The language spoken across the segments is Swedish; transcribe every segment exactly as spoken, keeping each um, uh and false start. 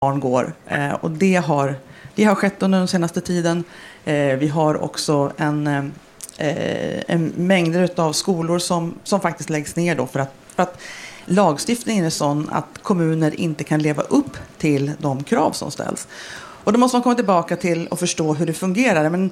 barn går. Eh, och det har, det har skett under den senaste tiden. Eh, vi har också en, eh, en mängder av skolor som, som faktiskt läggs ner då för att, för att lagstiftningen är sån att kommuner inte kan leva upp till de krav som ställs. Och då måste man komma tillbaka till och förstå hur det fungerar. Men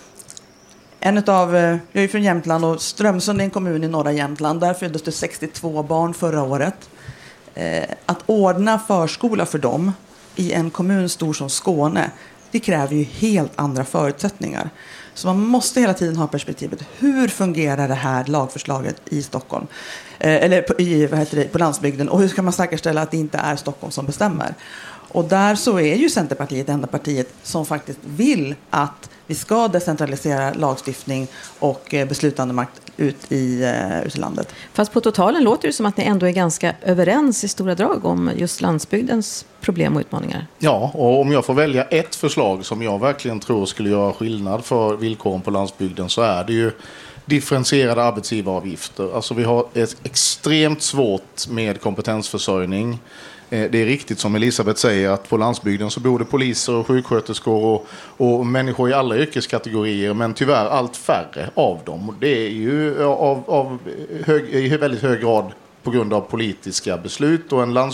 en utav, jag är ju från Jämtland och Strömsund är en kommun i norra Jämtland. Där föddes det sextiotvå barn förra året. Eh, att ordna förskola för dem i en kommun stor som Skåne, det kräver ju helt andra förutsättningar. Så man måste hela tiden ha perspektivet. Hur fungerar det här lagförslaget i Stockholm? Eh, eller på, i, vad heter det, på landsbygden. Och hur ska man säkerställa att det inte är Stockholm som bestämmer? Och där så är ju Centerpartiet det enda partiet som faktiskt vill att vi ska decentralisera lagstiftning och eh, beslutande makt ut i, eh, ut i landet. Fast på totalen låter det som att ni ändå är ganska överens i stora drag om just landsbygdens problem och utmaningar. Ja, och om jag får välja ett förslag som jag verkligen tror skulle göra skillnad för villkoren på landsbygden, så är det ju differentierade arbetsgivaravgifter. Alltså vi har ett extremt svårt med kompetensförsörjning. Det är riktigt som Elisabeth säger att på landsbygden så bor det poliser och sjuksköterskor och, och människor i alla yrkeskategorier, men tyvärr allt färre av dem. Det är ju av, av hög, i väldigt hög grad på grund av politiska beslut och en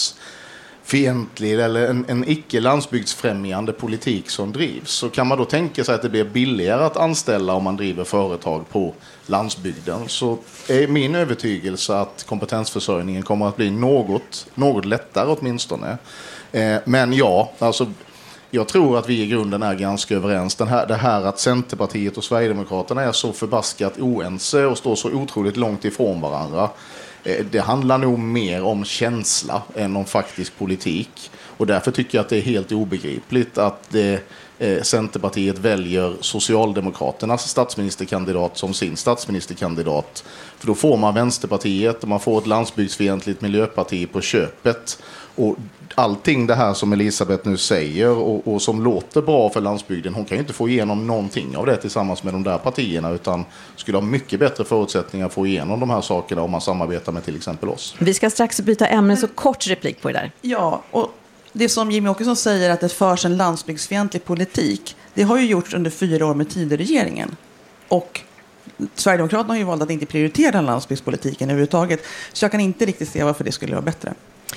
landsbygdsfientlig eller en, en icke-landsbygdsfrämjande politik som drivs. Så kan man då tänka sig att det blir billigare att anställa om man driver företag på landsbygden, så är min övertygelse att kompetensförsörjningen kommer att bli något, något lättare åtminstone. Eh, men ja, alltså jag tror att vi i grunden är ganska överens. Den här, det här att Centerpartiet och Sverigedemokraterna är så förbaskat oense och står så otroligt långt ifrån varandra. Eh, det handlar nog mer om känsla än om faktisk politik. Och därför tycker jag att det är helt obegripligt att det Eh, Centerpartiet väljer Socialdemokraternas statsministerkandidat som sin statsministerkandidat. För då får man Vänsterpartiet och man får ett landsbygdsfientligt miljöparti på köpet. Och allting det här som Elisabeth nu säger och, och som låter bra för landsbygden, hon kan ju inte få igenom någonting av det tillsammans med de där partierna, utan skulle ha mycket bättre förutsättningar att få igenom de här sakerna om man samarbetar med till exempel oss. Vi ska strax byta ämne, så kort replik på det där. Ja, och det som Jimmie Åkesson säger att det förs en landsbygdsfientlig politik, det har ju gjorts under fyra år med Tidöregeringen. Och Sverigedemokraterna har ju valt att inte prioritera landsbygdspolitiken överhuvudtaget. Så jag kan inte riktigt se varför det skulle vara bättre.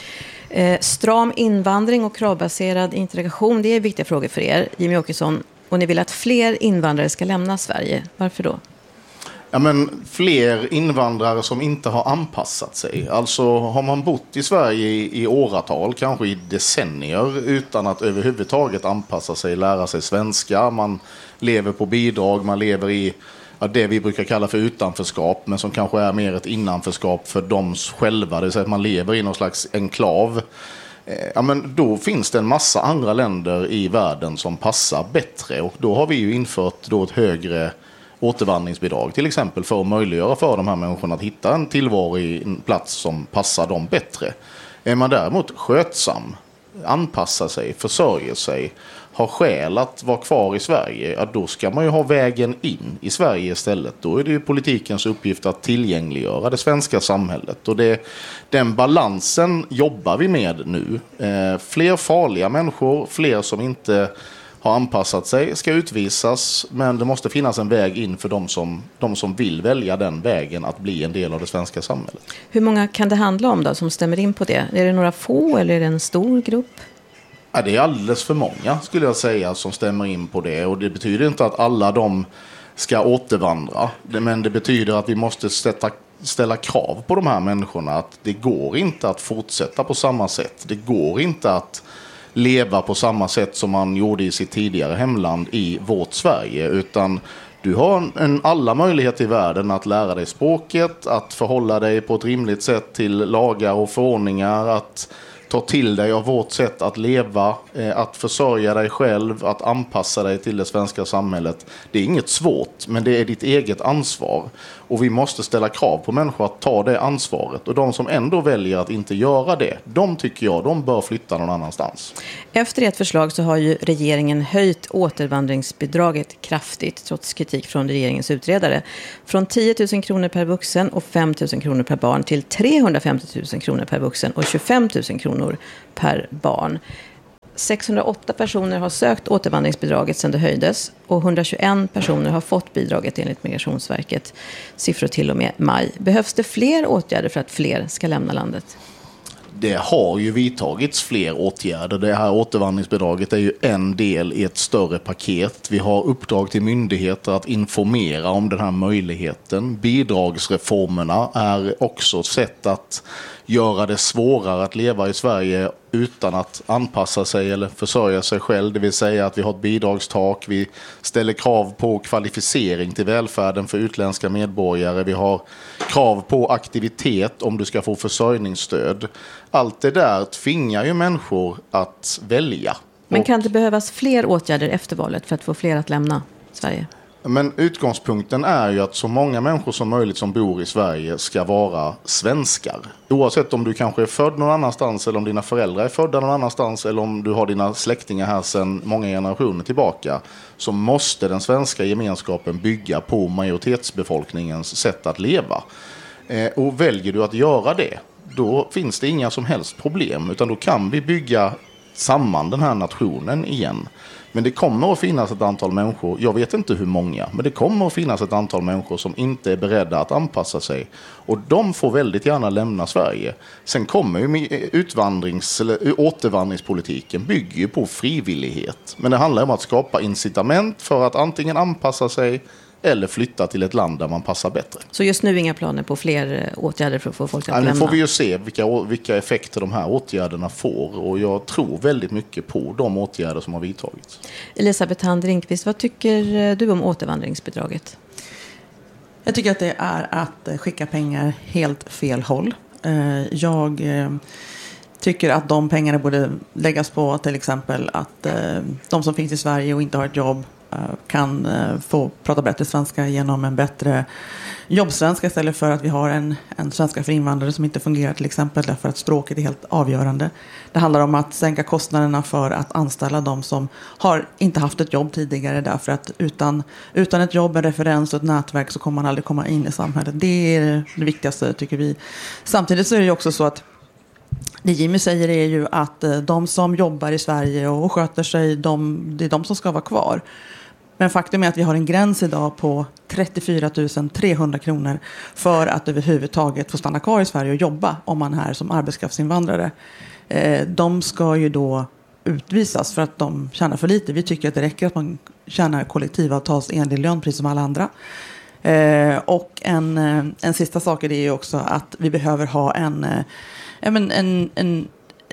Eh, stram invandring och kravbaserad integration, det är viktiga frågor för er, Jimmie Åkesson. Och ni vill att fler invandrare ska lämna Sverige. Varför då? Ja, men fler invandrare som inte har anpassat sig. Alltså har man bott i Sverige i, i åratal, kanske i decennier, utan att överhuvudtaget anpassa sig, lära sig svenska. Man lever på bidrag, man lever i ja, det vi brukar kalla för utanförskap, men som kanske är mer ett innanförskap för dem själva. Det vill säga att man lever i någon slags enklav. Ja, men då finns det en massa andra länder i världen som passar bättre, och då har vi ju infört då ett högre återvandringsbidrag till exempel för att möjliggöra för de här människorna att hitta en tillvaro i en plats som passar dem bättre. Är man däremot skötsam, anpassar sig, försörjer sig, har skäl att vara kvar i Sverige, ja, då ska man ju ha vägen in i Sverige istället. Då är det ju politikens uppgift att tillgängliggöra det svenska samhället, och det, den balansen jobbar vi med nu. Eh, fler farliga människor, fler som inte har anpassat sig ska utvisas, men det måste finnas en väg in för de som, de som vill välja den vägen att bli en del av det svenska samhället. Hur många kan det handla om då som stämmer in på det? Är det några få eller är det en stor grupp? Ja, det är alldeles för många skulle jag säga som stämmer in på det, och det betyder inte att alla de ska återvandra, men det betyder att vi måste sätta ställa krav på de här människorna, att det går inte att fortsätta på samma sätt. Det går inte att leva på samma sätt som man gjorde i sitt tidigare hemland i vårt Sverige, utan du har en, alla möjligheter i världen att lära dig språket, att förhålla dig på ett rimligt sätt till lagar och förordningar, att ta till dig av vårt sätt att leva, att försörja dig själv, att anpassa dig till det svenska samhället. Det är inget svårt, men det är ditt eget ansvar. Och vi måste ställa krav på människor att ta det ansvaret. Och de som ändå väljer att inte göra det, de tycker jag, de bör flytta någon annanstans. Efter ett förslag så har ju regeringen höjt återvandringsbidraget kraftigt, trots kritik från regeringens utredare. Från tio tusen kronor per vuxen och fem tusen kronor per barn till trehundrafemtio tusen kronor per vuxen och tjugofem tusen kronor per barn. sexhundraåtta personer har sökt återvandringsbidraget sedan det höjdes och hundratjugoen personer har fått bidraget enligt Migrationsverket. Siffror till och med maj. Behövs det fler åtgärder för att fler ska lämna landet? Det har ju vidtagits fler åtgärder. Det här återvandringsbidraget är ju en del i ett större paket. Vi har uppdrag till myndigheter att informera om den här möjligheten. Bidragsreformerna är också ett sätt att göra det svårare att leva i Sverige utan att anpassa sig eller försörja sig själv. Det vill säga att vi har ett bidragstak, vi ställer krav på kvalificering till välfärden för utländska medborgare. Vi har krav på aktivitet om du ska få försörjningsstöd. Allt det där tvingar ju människor att välja. Men kan det behövas fler åtgärder efter valet för att få fler att lämna Sverige? Men utgångspunkten är ju att så många människor som möjligt som bor i Sverige ska vara svenskar. Oavsett om du kanske är född någon annanstans eller om dina föräldrar är födda någon annanstans eller om du har dina släktingar här sedan många generationer tillbaka, så måste den svenska gemenskapen bygga på majoritetsbefolkningens sätt att leva. Eh, och väljer du att göra det, då finns det inga som helst problem, utan då kan vi bygga samman den här nationen igen. Men det kommer att finnas ett antal människor, jag vet inte hur många, men det kommer att finnas ett antal människor som inte är beredda att anpassa sig. Och de får väldigt gärna lämna Sverige. Sen kommer ju utvandrings- eller återvandringspolitiken bygger ju på frivillighet. Men det handlar om att skapa incitament för att antingen anpassa sig eller flytta till ett land där man passar bättre. Så just nu inga planer på fler åtgärder för att få folk att ja, lämna? Nu får vi ju se vilka, vilka effekter de här åtgärderna får. Och jag tror väldigt mycket på de åtgärder som har vidtagits. Elisabeth Hand Ringqvist, vad tycker du om återvandringsbidraget? Jag tycker att det är att skicka pengar helt fel håll. Jag tycker att de pengarna borde läggas på till exempel att de som finns i Sverige och inte har ett jobb kan få prata bättre svenska genom en bättre jobbsvenska istället för att vi har en, en svenska för invandrare som inte fungerar till exempel därför att språket är helt avgörande. Det handlar om att sänka kostnaderna för att anställa de som har inte haft ett jobb tidigare därför att utan, utan ett jobb, en referens och ett nätverk så kommer man aldrig komma in i samhället. Det är det viktigaste tycker vi. Samtidigt så är det ju också så att det Jimmy säger är ju att de som jobbar i Sverige och sköter sig, de, det är de som ska vara kvar. Men faktum är att vi har en gräns idag på trettiofyra tusen trehundra kronor för att överhuvudtaget få stanna kvar i Sverige och jobba om man är här som arbetskraftsinvandrare. Eh, de ska ju då utvisas för att de tjänar för lite. Vi tycker att det räcker att man tjänar kollektivavtalsenlig lön precis som alla andra. Eh, och en, en sista sak är det ju också att vi behöver ha en, en, en, en, en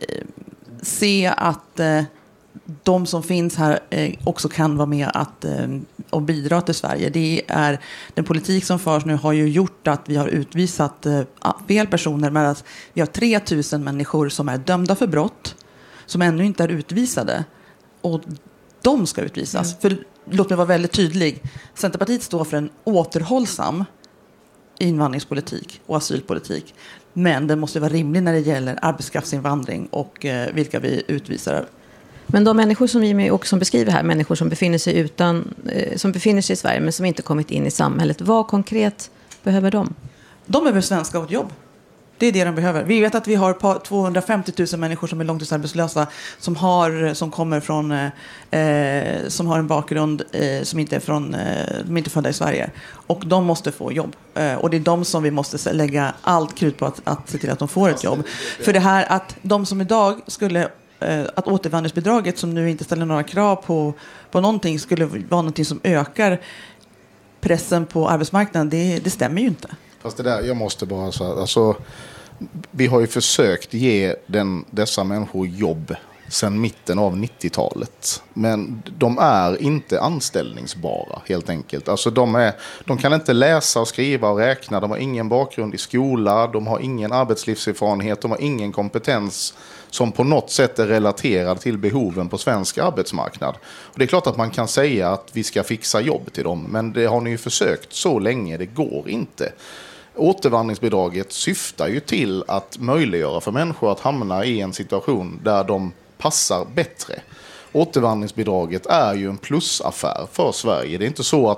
se att eh, de som finns här eh, också kan vara med att, eh, och bidra till Sverige. Det är, den politik som förs nu har ju gjort att vi har utvisat eh, fel personer. Men att vi har tre tusen människor som är dömda för brott som ännu inte är utvisade. Och de ska utvisas. Mm. För låt mig vara väldigt tydlig. Centerpartiet står för en återhållsam invandringspolitik och asylpolitik. Men den måste vara rimlig när det gäller arbetskraftsinvandring och eh, vilka vi utvisar. Men de människor som Jimmy också beskriver här, människor som befinner sig utan, eh, som befinner sig i Sverige men som inte kommit in i samhället, vad konkret behöver de? De behöver svenska och ett jobb. Det är det de behöver. Vi vet att vi har tvåhundrafemtio tusen människor som är långtidsarbetslösa som, har, som kommer från eh, som har en bakgrund eh, som inte är från eh, de är inte födda i Sverige. Och de måste få jobb. Eh, och det är de som vi måste lägga allt krut på att, att se till att de får ett jobb. För det här att de som idag skulle att återvandringsbidraget som nu inte ställer några krav på, på någonting skulle vara någonting som ökar pressen på arbetsmarknaden, det, det stämmer ju inte. Fast det där, jag måste bara säga, alltså, vi har ju försökt ge den, dessa människor jobb sedan mitten av nittiotalet. Men de är inte anställningsbara helt enkelt. Alltså de, är, de kan inte läsa och skriva och räkna, de har ingen bakgrund i skola, de har ingen arbetslivserfarenhet, de har ingen kompetens som på något sätt är relaterad till behoven på svensk arbetsmarknad. Och det är klart att man kan säga att vi ska fixa jobb till dem, men det har ni ju försökt så länge, det går inte. Återvandringsbidraget syftar ju till att möjliggöra för människor att hamna i en situation där de passar bättre. Återvandringsbidraget är ju en plusaffär för Sverige. Det är inte så att vi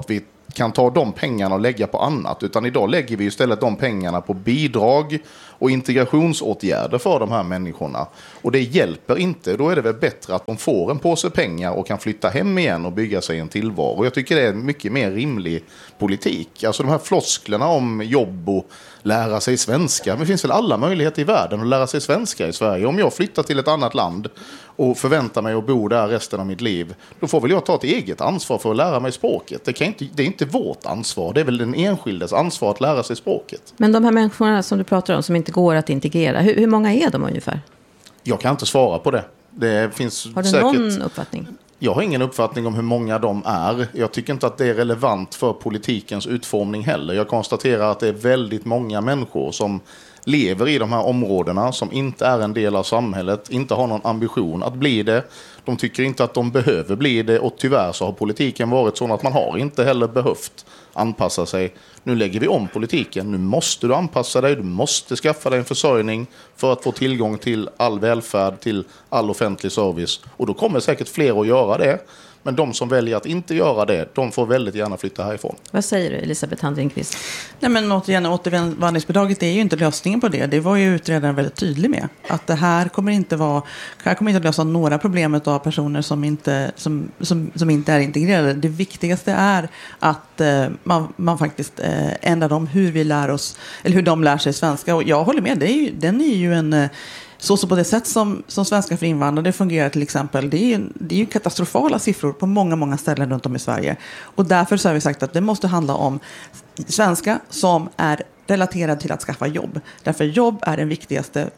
kan ta de pengarna och lägga på annat. Utan idag lägger vi istället de pengarna på bidrag och integrationsåtgärder för de här människorna. Och det hjälper inte. Då är det väl bättre att de får en påse pengar och kan flytta hem igen och bygga sig en tillvaro. Jag tycker det är en mycket mer rimlig politik. Alltså de här flosklerna om jobb och lära sig svenska. Men det finns väl alla möjligheter i världen att lära sig svenska i Sverige. Om jag flyttar till ett annat land och förväntar mig att bo där resten av mitt liv, då får väl jag ta ett eget ansvar för att lära mig språket. Det, kan inte, det är inte vårt ansvar. Det är väl den enskildes ansvar att lära sig språket. Men de här människorna som du pratar om som inte går att integrera, hur, hur många är de ungefär? Jag kan inte svara på det. Det finns Har du säkert... någon uppfattning? Jag har ingen uppfattning om hur många de är. Jag tycker inte att det är relevant för politikens utformning heller. Jag konstaterar att det är väldigt många människor som lever i de här områdena, som inte är en del av samhället, inte har någon ambition att bli det. De tycker inte att de behöver bli det, och tyvärr så har politiken varit så att man har inte heller behövt anpassa sig. Nu lägger vi om politiken. Nu måste du anpassa dig, du måste skaffa dig en försörjning för att få tillgång till all välfärd, till all offentlig service. Och då kommer säkert fler att göra det. Men de som väljer att inte göra det, de får väldigt gärna flytta härifrån. Vad säger du, Elisabeth Handringqvist? Nej, men återigen, återvandringsbidraget är ju inte lösningen på det. Det var ju utredaren väldigt tydlig med. Att det här kommer inte vara, här kommer inte att lösa några problem av personer som inte, som, som, som inte är integrerade. Det viktigaste är att eh, man, man faktiskt eh, ändrar dem hur vi lär oss, eller hur de lär sig svenska. Och jag håller med, det är ju, den är ju en... Så, så på det sätt som, som svenska för invandrare fungerar till exempel, det är, ju, det är ju katastrofala siffror på många, många ställen runt om i Sverige. Och därför så har vi sagt att det måste handla om svenska som är relaterad till att skaffa jobb. Därför jobb är den viktigaste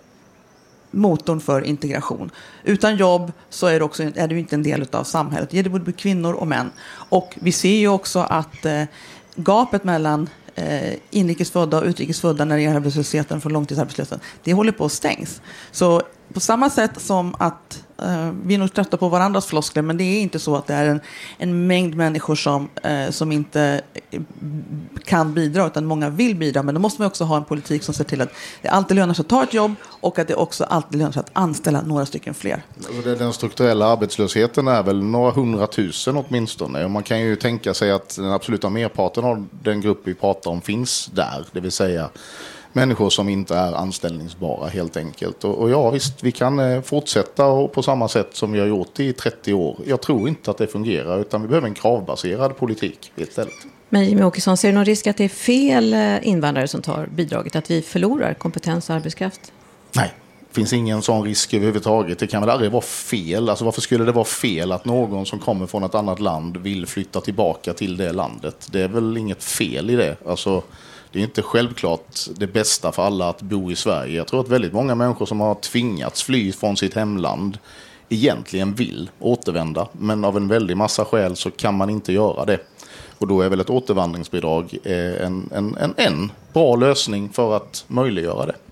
motorn för integration. Utan jobb så är, det också, är du inte en del av samhället. Det gäller både kvinnor och män. Och vi ser ju också att eh, gapet mellan Eh, inrikesfödda och utrikesfödda när det gäller arbetslösheten från långtidsarbetslösheten, det håller på att stängs. Så på samma sätt som att eh, vi är nog trötta på varandras floskler, men det är inte så att det är en, en mängd människor som, eh, som inte kan bidra, utan många vill bidra. Men då måste man också ha en politik som ser till att det alltid lönar sig att ta ett jobb och att det också alltid lönar sig att anställa några stycken fler. Den strukturella arbetslösheten är väl några hundratusen åtminstone. Och man kan ju tänka sig att den absoluta merparten av den grupp vi pratar om finns där, det vill säga människor som inte är anställningsbara helt enkelt. Och, och ja visst, vi kan eh, fortsätta och på samma sätt som vi har gjort i trettio år. Jag tror inte att det fungerar, utan vi behöver en kravbaserad politik istället. Men Jimmie Åkesson, ser du någon risk att det är fel invandrare som tar bidraget? Att vi förlorar kompetens och arbetskraft? Nej, det finns ingen sån risk överhuvudtaget. Det kan väl aldrig vara fel. Alltså varför skulle det vara fel att någon som kommer från ett annat land vill flytta tillbaka till det landet? Det är väl inget fel i det. Alltså... Det är inte självklart det bästa för alla att bo i Sverige. Jag tror att väldigt många människor som har tvingats fly från sitt hemland egentligen vill återvända. Men av en väldig massa skäl så kan man inte göra det. Och då är väl ett återvandringsbidrag en, en, en, en bra lösning för att möjliggöra det.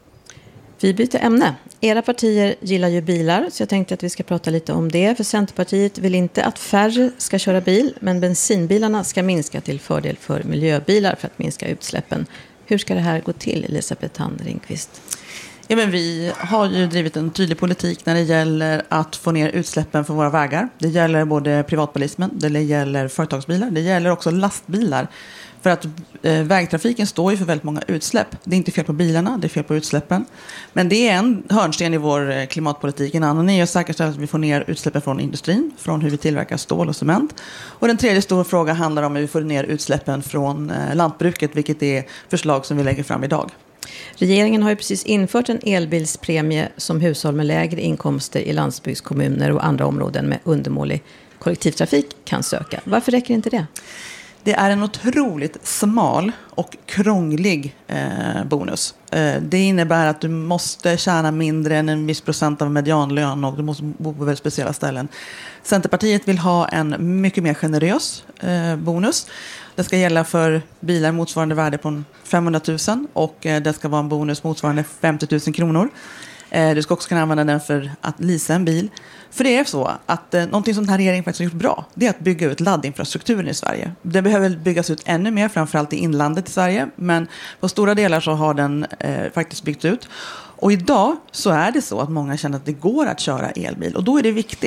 Vi byter ämne. Era partier gillar ju bilar, så jag tänkte att vi ska prata lite om det. För Centerpartiet vill inte att färre ska köra bil, men bensinbilarna ska minska till fördel för miljöbilar för att minska utsläppen. Hur ska det här gå till, Elisabeth Handringqvist? Ja, men vi har ju drivit en tydlig politik när det gäller att få ner utsläppen för våra vägar. Det gäller både privatbilismen, det gäller företagsbilar, det gäller också lastbilar. För att eh, vägtrafiken står ju för väldigt många utsläpp. Det är inte fel på bilarna, det är fel på utsläppen. Men det är en hörnsten i vår eh, klimatpolitik. En annan är att säkerställa att vi får ner utsläppen från industrin, från hur vi tillverkar stål och cement. Och den tredje stora frågan handlar om hur vi får ner utsläppen från eh, lantbruket, vilket är förslag som vi lägger fram idag. Regeringen har ju precis infört en elbilspremie som hushåll med lägre inkomster i landsbygdskommuner och andra områden med undermålig kollektivtrafik kan söka. Varför räcker inte det? Det är en otroligt smal och krånglig eh, bonus. Eh, det innebär att du måste tjäna mindre än en viss procent av medianlön och du måste bo på väldigt speciella ställen. Centerpartiet vill ha en mycket mer generös eh, bonus. Det ska gälla för bilar motsvarande värde på femhundratusen och eh, det ska vara en bonus motsvarande femtio tusen kronor. Eh, du ska också kunna använda den för att leasa en bil. För det är så att eh, någonting som den här regeringen faktiskt har gjort bra, det är att bygga ut laddinfrastrukturen i Sverige. Det behöver byggas ut ännu mer, framförallt i inlandet i Sverige. Men på stora delar så har den eh, faktiskt byggts ut. Och idag så är det så att många känner att det går att köra elbil. Och då är det viktigt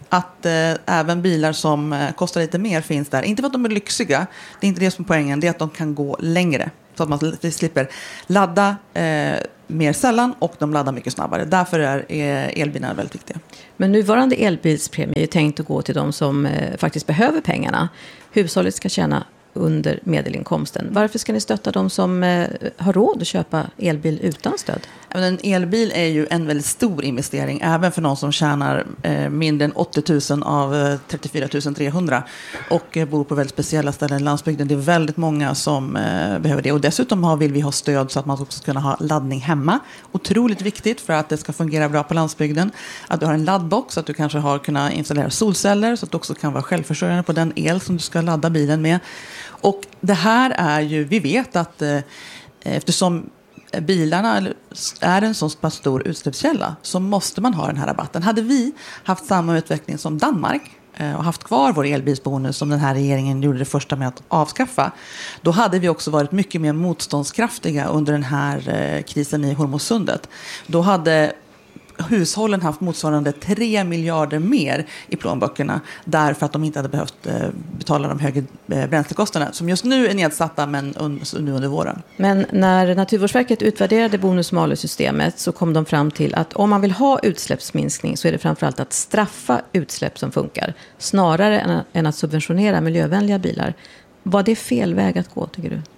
att eh, även bilar som eh, kostar lite mer finns där. Inte för att de är lyxiga, det är inte det som är poängen, det är att de kan gå längre. Så att man slipper ladda eh, mer sällan och de laddar mycket snabbare. Därför är eh, elbilarna väldigt viktiga. Men nuvarande elbilspremie är tänkt att gå till de som eh, faktiskt behöver pengarna. Hushållet ska tjäna under medelinkomsten. Varför ska ni stötta de som eh, har råd att köpa elbil utan stöd? En elbil är ju en väldigt stor investering, även för någon som tjänar eh, mindre än åttio tusen av eh, trettiofyra tusen trehundra och eh, bor på väldigt speciella ställen i landsbygden. Det är väldigt många som eh, behöver det. Och dessutom har, vill vi ha stöd så att man också ska kunna ha laddning hemma. Otroligt viktigt för att det ska fungera bra på landsbygden. Att du har en laddbox, att du kanske har kunnat installera solceller så att du också kan vara självförsörjande på den el som du ska ladda bilen med. Och det här är ju, vi vet att eh, eftersom bilarna är en så pass stor utsläppskälla så måste man ha den här rabatten. Hade vi haft samma utveckling som Danmark eh, och haft kvar vår elbilsbonus som den här regeringen gjorde det första med att avskaffa, då hade vi också varit mycket mer motståndskraftiga under den här eh, krisen i Hormuzsundet. Då hade hushållen haft motsvarande tre miljarder mer i plånböckerna därför att de inte hade behövt betala de högre bränslekostnaderna som just nu är nedsatta men nu under våren. Men när Naturvårdsverket utvärderade bonus-malus-systemet så kom de fram till att om man vill ha utsläppsminskning så är det framförallt att straffa utsläpp som funkar snarare än att subventionera miljövänliga bilar. Var det fel väg att gå, tycker du?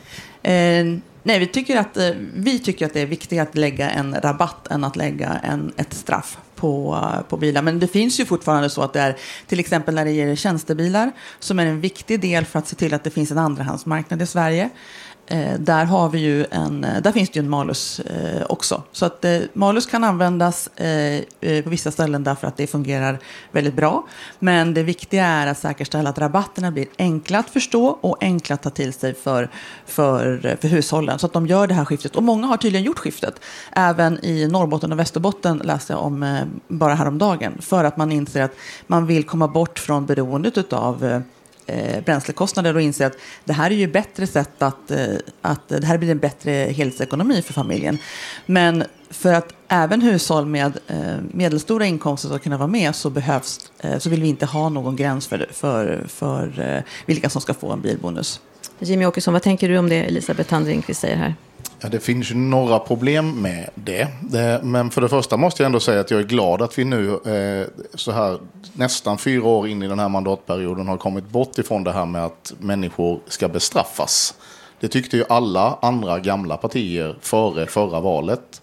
Eh, nej, vi tycker, att, vi tycker att det är viktigt att lägga en rabatt än att lägga en, ett straff på, på bilar. Men det finns ju fortfarande så att det är till exempel när det gäller tjänstebilar som är en viktig del för att se till att det finns en andrahandsmarknad i Sverige. Eh, där, har vi ju en, där finns det ju en malus eh, också. Så att eh, malus kan användas eh, på vissa ställen därför att det fungerar väldigt bra. Men det viktiga är att säkerställa att rabatterna blir enkla att förstå och enkla att ta till sig för, för, för hushållen. Så att de gör det här skiftet. Och många har tydligen gjort skiftet. Även i Norrbotten och Västerbotten läste jag om eh, bara häromdagen. För att man inser att man vill komma bort från beroendet av eh, bränslekostnader och inser att det här är ju bättre sätt att, att det här blir en bättre helhetsekonomi för familjen. Men för att även hushåll med medelstora inkomster ska kunna vara med så behövs, så vill vi inte ha någon gräns för, för, för vilka som ska få en bilbonus. Jimmy Åkesson, vad tänker du om det Elisabeth Tandringqvist säger här? Ja, det finns ju några problem med det. Men för det första måste jag ändå säga att jag är glad att vi nu så här nästan fyra år in i den här mandatperioden har kommit bort ifrån det här med att människor ska bestraffas. Det tyckte ju alla andra gamla partier före förra valet.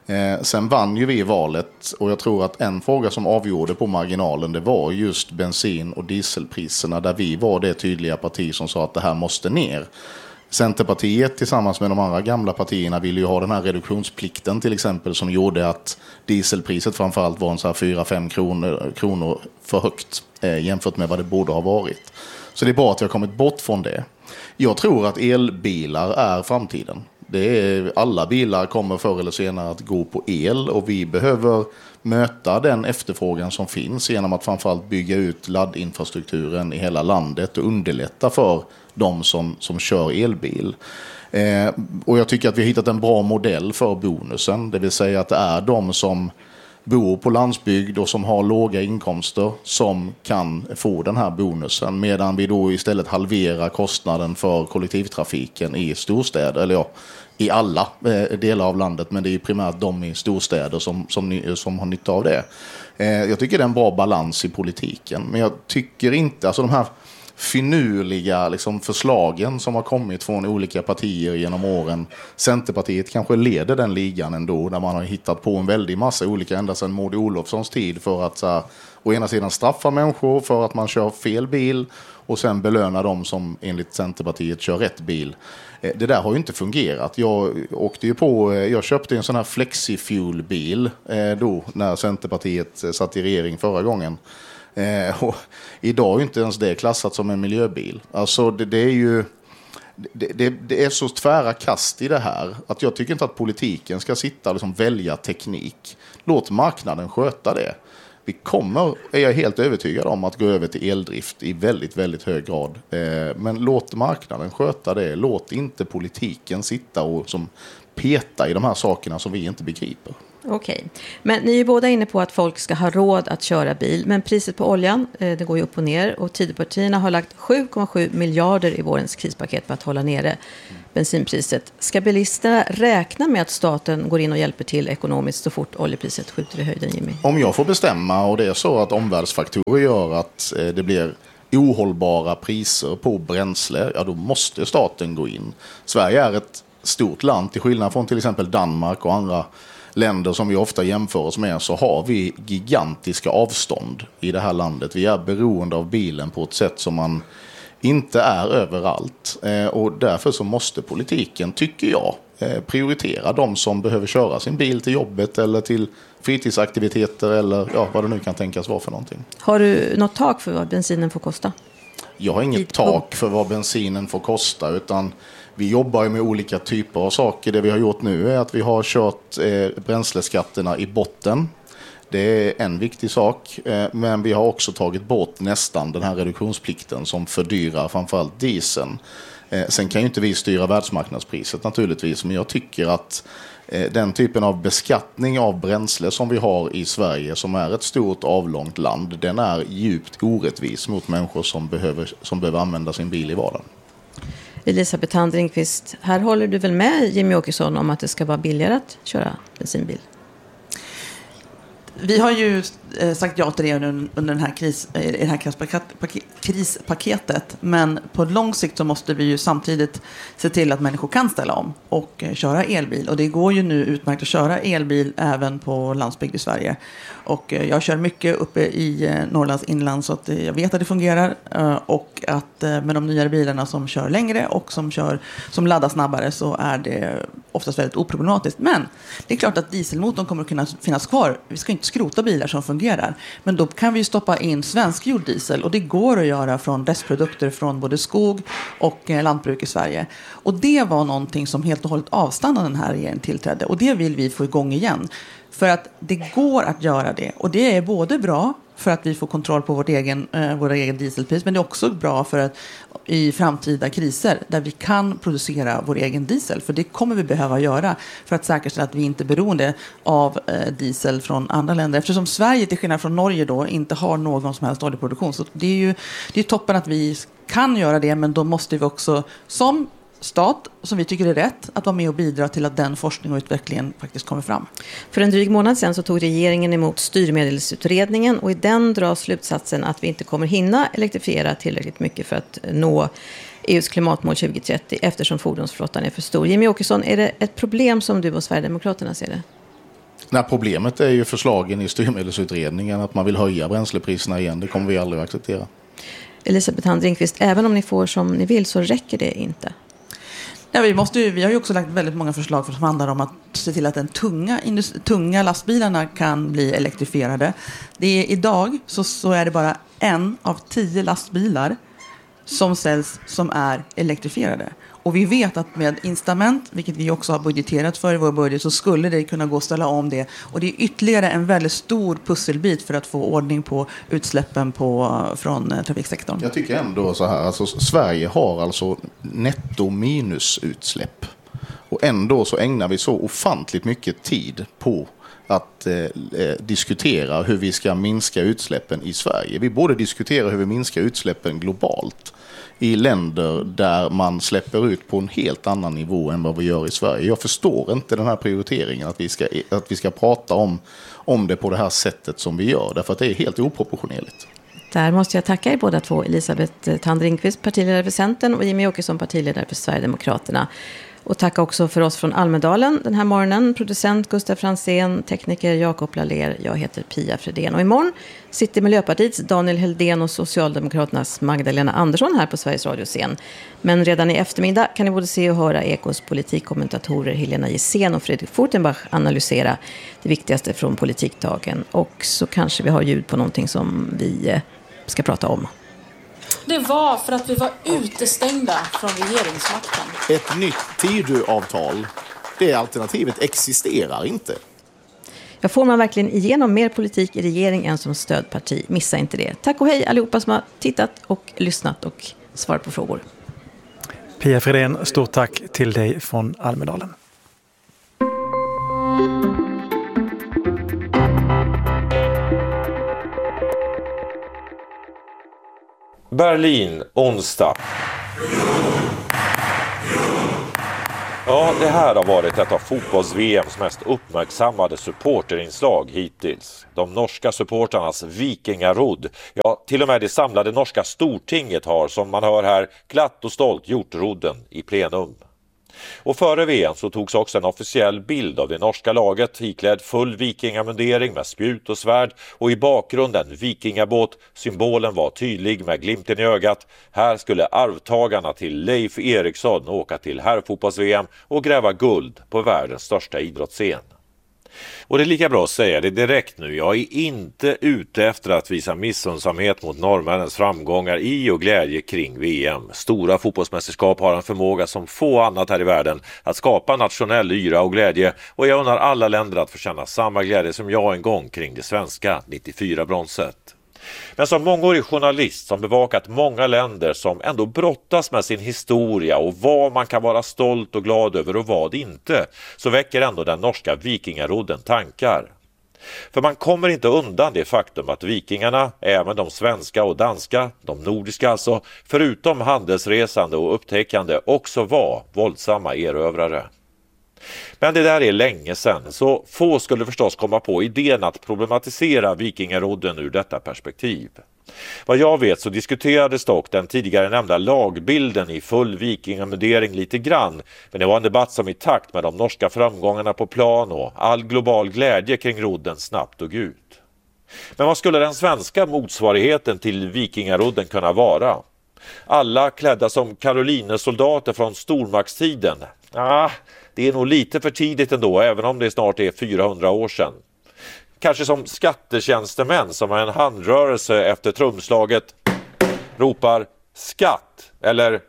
Sen vann ju vi valet och jag tror att en fråga som avgjorde på marginalen det var just bensin- och dieselpriserna där vi var det tydliga parti som sa att det här måste ner. Centerpartiet tillsammans med de andra gamla partierna ville ju ha den här reduktionsplikten till exempel som gjorde att dieselpriset framförallt var en så här fyra fem kronor, kronor för högt eh, jämfört med vad det borde ha varit. Så det är bra att vi har kommit bort från det. Jag tror att elbilar är framtiden. Det är, alla bilar kommer förr eller senare att gå på el och vi behöver möta den efterfrågan som finns genom att framförallt bygga ut laddinfrastrukturen i hela landet och underlätta för de som, som kör elbil. Eh, och jag tycker att vi har hittat en bra modell för bonusen, det vill säga att det är de som bor på landsbygd och som har låga inkomster som kan få den här bonusen medan vi då istället halverar kostnaden för kollektivtrafiken i storstäder, eller ja, i alla eh, delar av landet, men det är ju primärt de i storstäder som, som, som har nytta av det. Eh, jag tycker det är en bra balans i politiken, men jag tycker inte, alltså de här finurliga liksom, förslagen som har kommit från olika partier genom åren. Centerpartiet kanske leder den ligan ändå, där man har hittat på en väldig massa olika ända sedan Maud Olofssons tid för att så här, å ena sidan straffa människor för att man kör fel bil och sen belöna dem som enligt Centerpartiet kör rätt bil. Det där har ju inte fungerat. Jag åkte ju på, jag köpte en sån här flexifuel-bil då när Centerpartiet satt i regering förra gången. Eh, och idag är ju inte ens det klassat som en miljöbil. Alltså det, det är ju det, det, det är så tvära kast i det här att jag tycker inte att politiken ska sitta och liksom välja teknik. Låt marknaden sköta det. Vi kommer, är jag helt övertygad om, att gå över till eldrift i väldigt, väldigt hög grad. Eh, men låt marknaden sköta det. Låt inte politiken sitta och som peta i de här sakerna som vi inte begriper. Okej, men ni är ju båda inne på att folk ska ha råd att köra bil. Men priset på oljan, det går ju upp och ner. Och Tidöpartierna har lagt sju komma sju miljarder i vårens krispaket för att hålla nere bensinpriset. Ska bilisterna räkna med att staten går in och hjälper till ekonomiskt så fort oljepriset skjuter i höjden, Jimmy? Om jag får bestämma och det är så att omvärldsfaktorer gör att det blir ohållbara priser på bränsle, ja då måste staten gå in. Sverige är ett stort land, till skillnad från till exempel Danmark och andra länder som vi ofta jämför oss med, så har vi gigantiska avstånd i det här landet. Vi är beroende av bilen på ett sätt som man inte är överallt. Och därför så måste politiken, tycker jag, prioritera de som behöver köra sin bil till jobbet eller till fritidsaktiviteter eller ja, vad det nu kan tänkas vara för någonting. Har du något tak för vad bensinen får kosta? Jag har inget tak för vad bensinen får kosta, utan vi jobbar ju med olika typer av saker. Det vi har gjort nu är att vi har kört eh, bränsleskatterna i botten. Det är en viktig sak, eh, men vi har också tagit bort nästan den här reduktionsplikten som fördyrar framförallt dieseln. Eh, sen kan ju inte vi styra världsmarknadspriset naturligtvis, men jag tycker att eh, den typen av beskattning av bränsle som vi har i Sverige, som är ett stort avlångt land, den är djupt orättvis mot människor som behöver, som behöver använda sin bil i vardagen. Elisabeth Tandringqvist, här håller du väl med Jimmy Åkesson om att det ska vara billigare att köra bensinbil? Vi har ju sagt ja till det under den här kris, i det här krispaketet, men på lång sikt så måste vi ju samtidigt se till att människor kan ställa om och köra elbil. Och det går ju nu utmärkt att köra elbil även på landsbygd i Sverige. Och jag kör mycket uppe i Norrlands inland så att jag vet att det fungerar. Och att med de nyare bilarna som kör längre och som, kör, som laddar snabbare så är det oftast väldigt oproblematiskt. Men det är klart att dieselmotorn kommer att kunna finnas kvar. Vi ska inte skrota bilar som fungerar. Men då kan vi stoppa in svenskgjord diesel. Och det går att göra från restprodukter från både skog och lantbruk i Sverige. Och det var någonting som helt och hållet avstannade den här regeringen tillträdde. Och det vill vi få igång igen. För att det går att göra det. Och det är både bra för att vi får kontroll på vårt egen, eh, våra egen dieselpris. Men det är också bra för att i framtida kriser där vi kan producera vår egen diesel. För det kommer vi behöva göra för att säkerställa att vi inte är beroende av eh, diesel från andra länder. Eftersom Sverige till skillnad från Norge då inte har någon som helst oljeproduktion. Så det är ju det är toppen att vi kan göra det, men då måste vi också som stat, som vi tycker är rätt, att vara med och bidra till att den forskning och utvecklingen faktiskt kommer fram. För en dryg månad sedan så tog regeringen emot styrmedelsutredningen och i den dras slutsatsen att vi inte kommer hinna elektrifiera tillräckligt mycket för att nå E U:s klimatmål tjugo trettio eftersom fordonsflottan är för stor. Jimmy Åkesson, är det ett problem som du och Sverigedemokraterna ser det? Nej, problemet är ju förslagen i styrmedelsutredningen att man vill höja bränslepriserna igen. Det kommer vi aldrig att acceptera. Elisabeth Tandringqvist, även om ni får som ni vill så räcker det inte. Ja, vi, måste ju, vi har ju också lagt väldigt många förslag som handlar om att se till att den tunga, industri, tunga lastbilarna kan bli elektrifierade. Det är, idag så, så är det bara en av tio lastbilar som säljs som är elektrifierade. Och vi vet att med incitament, vilket vi också har budgeterat för i vår budget, så skulle det kunna gå att ställa om det. Och det är ytterligare en väldigt stor pusselbit för att få ordning på utsläppen på, från trafiksektorn. Jag tycker ändå så här, alltså Sverige har alltså netto minusutsläpp. Och ändå så ägnar vi så ofantligt mycket tid på att eh, diskutera hur vi ska minska utsläppen i Sverige. Vi borde diskutera hur vi minskar utsläppen globalt i länder där man släpper ut på en helt annan nivå än vad vi gör i Sverige. Jag förstår inte den här prioriteringen att vi ska, att vi ska prata om, om det på det här sättet som vi gör, därför att det är helt oproportionerligt. Där måste jag tacka er båda två, Elisabeth Tandringqvist, partiledare för Centern, och Jimmy Åkesson, partiledare för Sverigedemokraterna. Och tacka också för oss från Almedalen den här morgonen. Producent Gustav Fransén, tekniker Jakob Laller. Jag heter Pia Fredén. Och imorgon sitter Miljöpartiets Daniel Heldén och Socialdemokraternas Magdalena Andersson här på Sveriges Radio-scen. Men redan i eftermiddag kan ni både se och höra Ekos politikkommentatorer Helena Gissén och Fredrik Fortenbach analysera det viktigaste från politikdagen. Och så kanske vi har ljud på någonting som vi ska prata om. Det var för att vi var utestängda från regeringsmakten. Ett nytt Tidöavtal, det alternativet existerar inte. Jag får man verkligen igenom mer politik i regering än som stödparti. Missa inte det. Tack och hej allihopa som har tittat och lyssnat och svarat på frågor. Pia Fredén, stort tack till dig från Almedalen. Berlin, onsdag. Ja, det här har varit ett av fotbolls-V M:s mest uppmärksammade supporterinslag hittills. De norska supportarnas vikingarodd, ja till och med det samlade norska stortinget har, som man hör här, glatt och stolt gjort rodden i plenum. Och före V M så togs också en officiell bild av det norska laget iklädd full vikingamundering med spjut och svärd och i bakgrunden vikingabåt. Symbolen var tydlig med glimten i ögat. Här skulle arvtagarna till Leif Eriksson åka till herrfotbolls-V M och gräva guld på världens största idrottsscen. Och det är lika bra att säga det direkt nu. Jag är inte ute efter att visa missunnsamhet mot norrmännens framgångar i och glädje kring V M. Stora fotbollsmästerskap har en förmåga som få annat här i världen att skapa nationell yra och glädje, och jag undrar alla länder att få känna samma glädje som jag en gång kring det svenska nittiofyra-bronset. Men som mångårig journalist som bevakat många länder som ändå brottas med sin historia och vad man kan vara stolt och glad över och vad inte, så väcker ändå den norska vikingarodden tankar. För man kommer inte undan det faktum att vikingarna, även de svenska och danska, de nordiska alltså, förutom handelsresande och upptäckande också var våldsamma erövrare. Men det där är länge sedan, så få skulle förstås komma på idén att problematisera vikingarodden ur detta perspektiv. Vad jag vet så diskuterades dock den tidigare nämnda lagbilden i full vikingamundering lite grann, men det var en debatt som i takt med de norska framgångarna på plan och all global glädje kring rodden snabbt dog ut. Men vad skulle den svenska motsvarigheten till vikingarodden kunna vara? Alla klädda som karolinesoldater från stormaktstiden? Ah, det är nog lite för tidigt ändå, även om det snart är fyrahundra år sedan. Kanske som skattetjänstemän som har en handrörelse efter trumslaget ropar skatt eller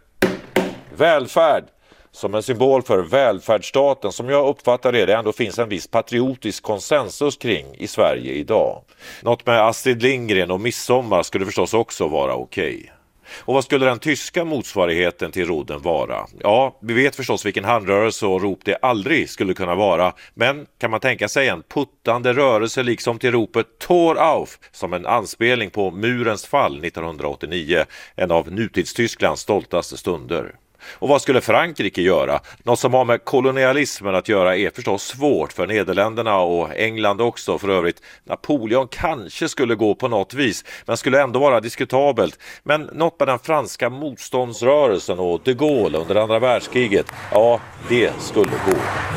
välfärd som en symbol för välfärdsstaten, som jag uppfattar det, det ändå finns en viss patriotisk konsensus kring i Sverige idag. Något med Astrid Lindgren och midsommar skulle förstås också vara okej. Och vad skulle den tyska motsvarigheten till rodden vara? Ja, vi vet förstås vilken handrörelse och rop det aldrig skulle kunna vara. Men kan man tänka sig en puttande rörelse liksom till ropet Tor auf, som en anspelning på murens fall nittonhundraåttionio, en av nutidstysklands stoltaste stunder. Och vad skulle Frankrike göra? Något som har med kolonialismen att göra är förstås svårt för Nederländerna och England också för övrigt. Napoleon kanske skulle gå på något vis, men skulle ändå vara diskutabelt. Men något med den franska motståndsrörelsen och de Gaulle under andra världskriget, ja, det skulle gå.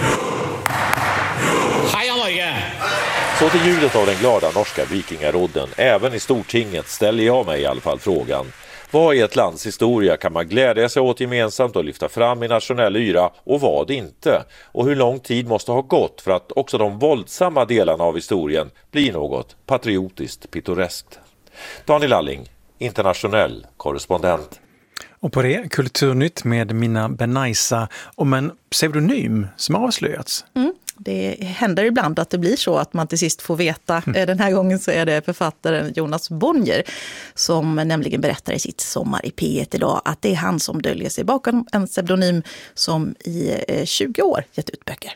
Heja Norge! Så till ljudet av den glada norska vikingarodden, även i Stortinget, ställer jag mig i alla fall frågan: vad i ett lands historia kan man glädja sig åt gemensamt och lyfta fram i nationell yra, och vad inte? Och hur lång tid måste ha gått för att också de våldsamma delarna av historien blir något patriotiskt pittoreskt? Daniel Alling, internationell korrespondent. Och på det, Kulturnytt med Minna Benaisa om en pseudonym som har avslöjats. Mm. Det händer ibland att det blir så att man till sist får veta. Mm. Den här gången så är det författaren Jonas Bonnier som nämligen berättar i sitt Sommar i P ett idag att det är han som döljer sig bakom en pseudonym som i tjugo år gett ut böcker.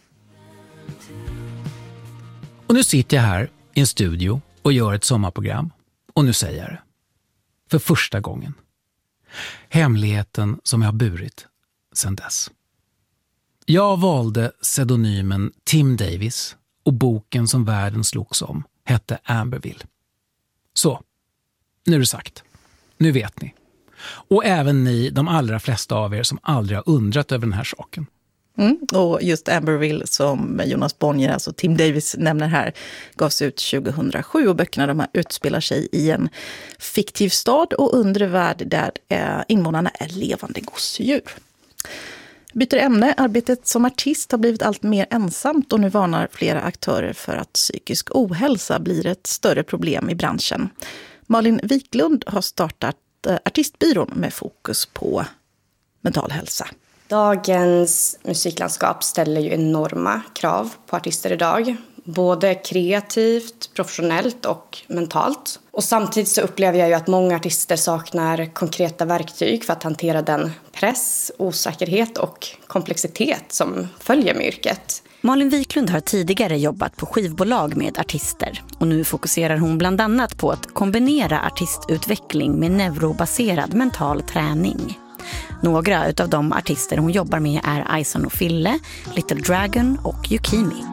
Och nu sitter jag här i en studio och gör ett sommarprogram. Och nu säger jag det. För första gången. Hemligheten som jag har burit sedan dess. Jag valde pseudonymen Tim Davis och boken som världen slogs om hette Amberville. Så, nu är det sagt. Nu vet ni. Och även ni, de allra flesta av er som aldrig har undrat över den här saken. Mm, och just Amberville som Jonas Bonnier, alltså Tim Davis nämner här, gavs ut tjugohundrasju och böckerna de här utspelar sig i en fiktiv stad och undre värld där invånarna är levande gosedjur. Byter ämne, arbetet som artist har blivit allt mer ensamt och nu varnar flera aktörer för att psykisk ohälsa blir ett större problem i branschen. Malin Wiklund har startat artistbyrån med fokus på mental hälsa. Dagens musiklandskap ställer ju enorma krav på artister idag. Både kreativt, professionellt och mentalt. Och samtidigt så upplever jag ju att många artister saknar konkreta verktyg för att hantera den press, osäkerhet och komplexitet som följer med yrket. Malin Wiklund har tidigare jobbat på skivbolag med artister och nu fokuserar hon bland annat på att kombinera artistutveckling med neurobaserad mental träning. Några av de artister hon jobbar med är Ison och Fille, Little Dragon och Yukimi.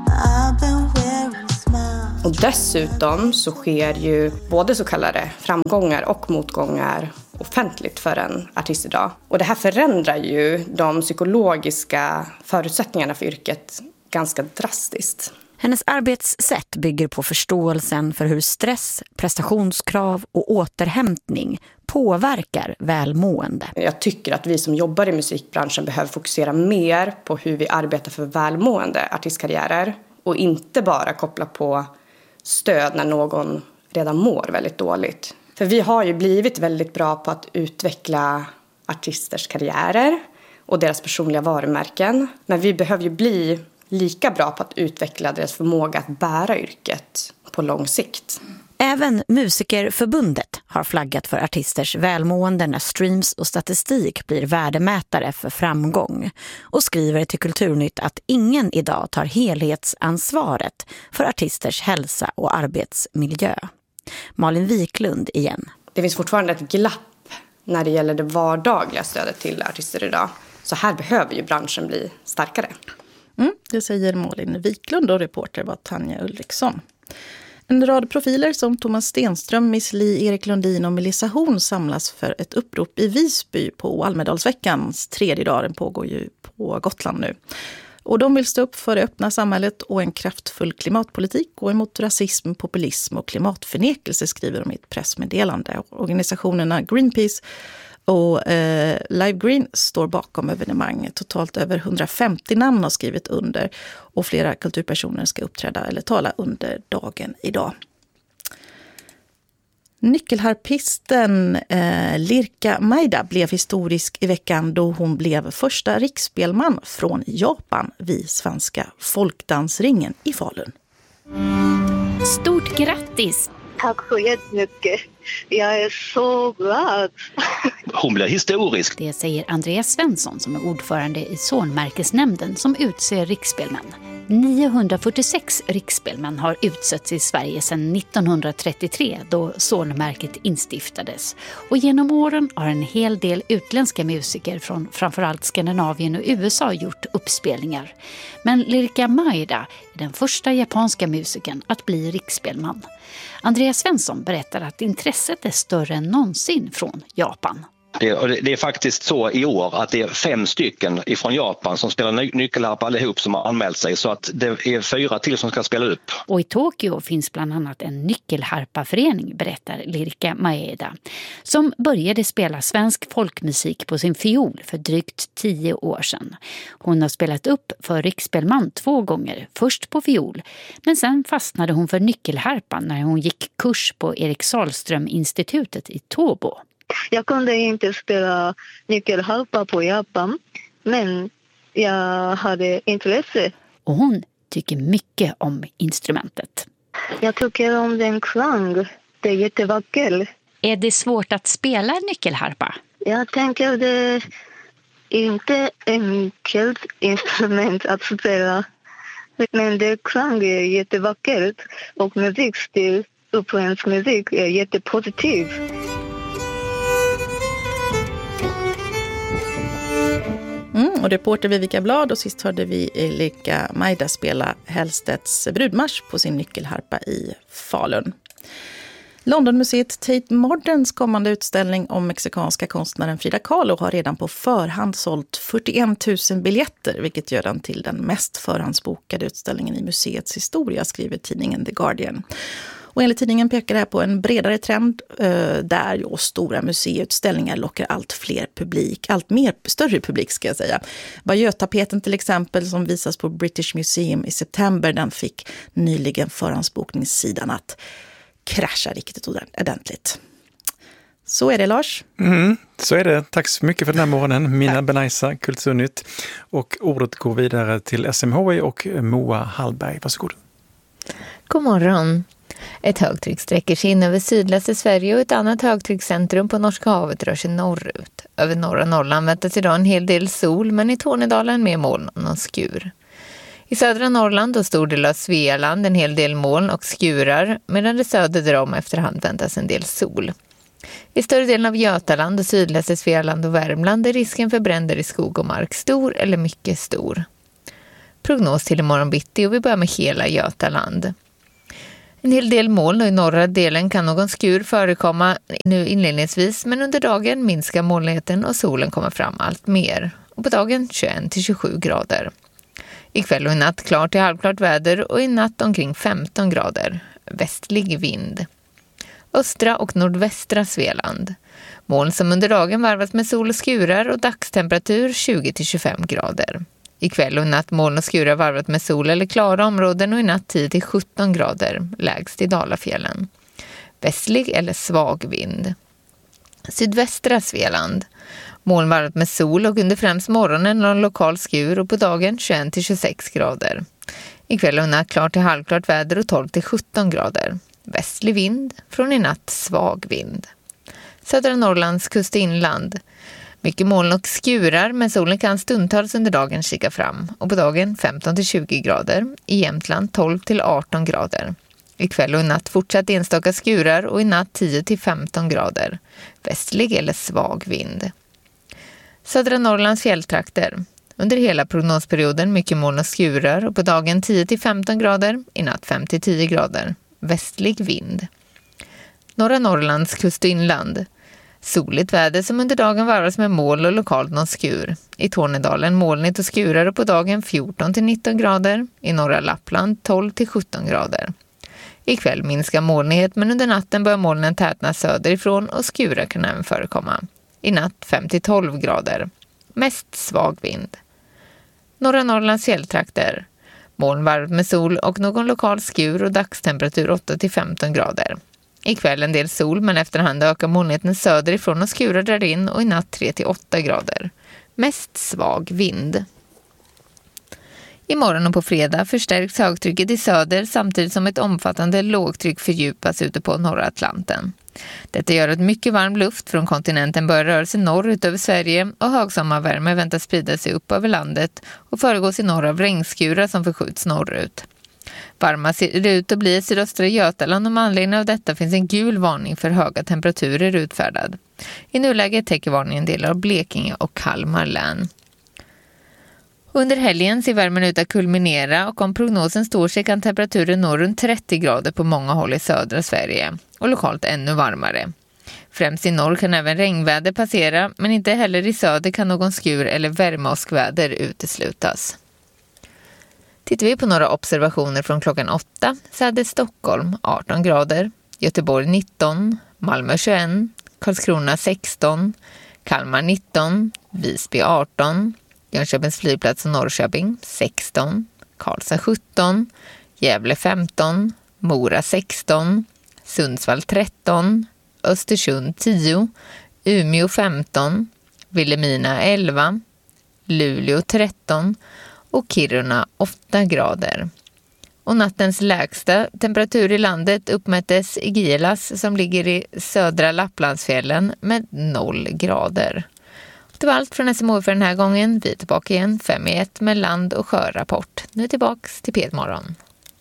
Och dessutom så sker ju både så kallade framgångar och motgångar offentligt för en artist idag. Och det här förändrar ju de psykologiska förutsättningarna för yrket ganska drastiskt. Hennes arbetssätt bygger på förståelsen för hur stress, prestationskrav och återhämtning påverkar välmående. Jag tycker att vi som jobbar i musikbranschen behöver fokusera mer på hur vi arbetar för välmående artistkarriärer och inte bara koppla på stöd när någon redan mår väldigt dåligt. För vi har ju blivit väldigt bra på att utveckla artisters karriärer och deras personliga varumärken. Men vi behöver ju bli lika bra på att utveckla deras förmåga att bära yrket på lång sikt. Även Musikerförbundet har flaggat för artisters välmående när streams och statistik blir värdemätare för framgång och skriver till Kulturnytt att ingen idag tar helhetsansvaret för artisters hälsa och arbetsmiljö. Malin Wiklund igen. Det finns fortfarande ett glapp när det gäller det vardagliga stödet till artister idag. Så här behöver ju branschen bli starkare. Mm, det säger Malin Wiklund och reporter var Tanja Ulriksson. En rad profiler som Thomas Stenström, Miss Li, Erik Lundin och Melissa Horn samlas för ett upprop i Visby på Almedalsveckans tredje dag. Den pågår ju på Gotland nu. Och de vill stå upp för det öppna samhället och en kraftfull klimatpolitik och emot rasism, populism och klimatförnekelse, skriver de i ett pressmeddelande. Organisationerna Greenpeace och eh, Live Green står bakom evenemanget. Totalt över hundrafemtio namn har skrivit under och flera kulturpersoner ska uppträda eller tala under dagen idag. Nyckelharpisten eh, Lirka Maida blev historisk i veckan då hon blev första riksspelman från Japan vid Svenska folkdansringen i Falun. Stort grattis! Tack så jättemycket. Jag är så glad. Hon blir historisk. Det säger Andreas Svensson som är ordförande i Sonmärkesnämnden som utser riksspelmän. niohundrafyrtiosex riksspelmän har utsetts i Sverige sedan nittonhundratrettiotre då Sonmärket instiftades. Och genom åren har en hel del utländska musiker från framförallt Skandinavien och U S A gjort uppspelningar. Men Lirka Maida är den första japanska musikern att bli riksspelman. Andreas Svensson berättar att intresset är större än någonsin från Japan. Det, och det, det är faktiskt så i år att det är fem stycken ifrån Japan som spelar ny, nyckelharpa allihop som har anmält sig. Så att det är fyra till som ska spela upp. Och i Tokyo finns bland annat en nyckelharpaförening, berättar Lirka Maeda, som började spela svensk folkmusik på sin fiol för drygt tio år sedan. Hon har spelat upp för riksspelman två gånger, först på fiol, men sen fastnade hon för nyckelharpan när hon gick kurs på Erik Sahlström-institutet i Tobo. Jag kunde inte spela nyckelharpa på Japan, men jag hade intresse. Och hon tycker mycket om instrumentet. Jag tycker om den klang. Det är jättevackert. Är det svårt att spela nyckelharpa? Jag tänker det är inte enkelt instrument att spela. Men det klang är jättevackert och musikstil, uppländsk musik, är jättepositiv. Mm, och reporter Vivica Blad och sist hörde vi Lirka Maida spela Hellstedts brudmarsch på sin nyckelharpa i Falun. Londonmuseet Tate Moderns kommande utställning om mexikanska konstnären Frida Kahlo har redan på förhand sålt fyrtioen tusen biljetter, vilket gör den till den mest förhandsbokade utställningen i museets historia, skriver tidningen The Guardian. Och enligt tidningen pekar det här på en bredare trend eh, där ju stora museiutställningar lockar allt fler publik, allt mer större publik ska jag säga. Bayeux-tapeten till exempel som visas på British Museum i september, den fick nyligen förhandsbokningssidan att krascha riktigt ordentligt. Så är det, Lars. Mm, så är det. Tack så mycket för den här morgonen. Mina Benaisa, Kulturnytt. Och ordet går vidare till S M H I och Moa Hallberg. Varsågod. God morgon. Ett högtryck sträcker sig in över sydligaste Sverige och ett annat högtryckscentrum på Norska havet rör sig norrut. Över norra Norrland väntas idag en hel del sol, men i Tornedalen med moln och skur. I södra Norrland och stor del av Svealand en hel del moln och skurar, medan det söder om efterhand väntas en del sol. I större delen av Götaland och sydligaste Svealand och Värmland är risken för bränder i skog och mark stor eller mycket stor. Prognos till imorgon bitti, och vi börjar med hela Götaland. En hel del moln och i norra delen kan någon skur förekomma nu inledningsvis, men under dagen minskar molnigheten och solen kommer fram allt mer. Och på dagen tjugoett till tjugosju grader. Ikväll och i natt klart till halvklart väder och i natt omkring femton grader. Västlig vind. Östra och nordvästra Svealand. Moln som under dagen varvas med sol och skurar och dagstemperatur tjugo till tjugofem grader. Ikväll och i natt moln och skurar varvat med sol eller klara områden och i natt tio till sjutton grader, lägst i Dalafjällen. Västlig eller svag vind. Sydvästra Svealand. Moln varvat med sol och under främst morgonen någon lokal skur och på dagen tjugoett till tjugosex grader. Ikväll och i natt klart till halvklart väder och tolv till sjutton grader. Västlig vind, från i natt svag vind. Södra Norrlands kust och inland. Mycket moln och skurar, men solen kan stundtals under dagen kika fram. Och på dagen femton till tjugo grader. I Jämtland tolv till arton grader. Ikväll och i natt fortsatt enstaka skurar och i natt tio till femton grader. Västlig eller svag vind. Södra Norrlands fjälltrakter. Under hela prognosperioden mycket moln och skurar och på dagen tio till femton grader. I natt fem till tio grader. Västlig vind. Norra Norrlands kust och inland. Soligt väder som under dagen varvas med moln och lokalt någon skur. I Tornedalen molnigt och skurar och på dagen fjorton till nitton grader. I norra Lappland tolv till sjutton grader. Ikväll minskar molnighet, men under natten börjar molnen tätna söderifrån och skurar kan även förekomma. I natt fem till tolv grader. Mest svag vind. Norra Norrlands fjälltrakter. Moln varvat med sol och någon lokal skur och dagstemperatur åtta till femton grader. Ikväll en del sol, men efterhand ökar molnigheten söderifrån och skurar drar in och i natt tre till åtta grader. Mest svag vind. Imorgon och på fredag förstärks högtrycket i söder samtidigt som ett omfattande lågtryck fördjupas ute på norra Atlanten. Detta gör att mycket varm luft från kontinenten börjar röra sig norrut över Sverige och högsommarvärme väntas sprida sig upp över landet och föregås i norr av regnskurar som förskjuts norrut. Varma ser det ut att bli i sydöstra Götaland och med anledning av detta finns en gul varning för höga temperaturer utfärdad. I nuläget täcker varningen delar av Blekinge och Kalmar län. Under helgen ser värmen ut att kulminera och om prognosen står sig kan temperaturen nå runt trettio grader på många håll i södra Sverige och lokalt ännu varmare. Främst i norr kan även regnväder passera, men inte heller i söder kan någon skur eller värmeåskväder uteslutas. Tittar vi på några observationer från klockan åtta så hade Stockholm arton grader, Göteborg nitton, Malmö tjugoett, Karlskrona sexton, Kalmar nitton, Visby arton, Jönköpings flygplats och Norrköping sexton, Karlstad sjutton, Gävle femton, Mora sexton, Sundsvall tretton, Östersund tio, Umeå femton, Vilhelmina elva, Luleå tretton och Kiruna åtta grader. Och nattens lägsta temperatur i landet uppmättes i Gilas som ligger i södra Lapplandsfjällen med noll grader. Det var allt från S M H för den här gången. Vi är tillbaka igen fem i ett med land- och sjörapport. Nu tillbaks till P ett morgon.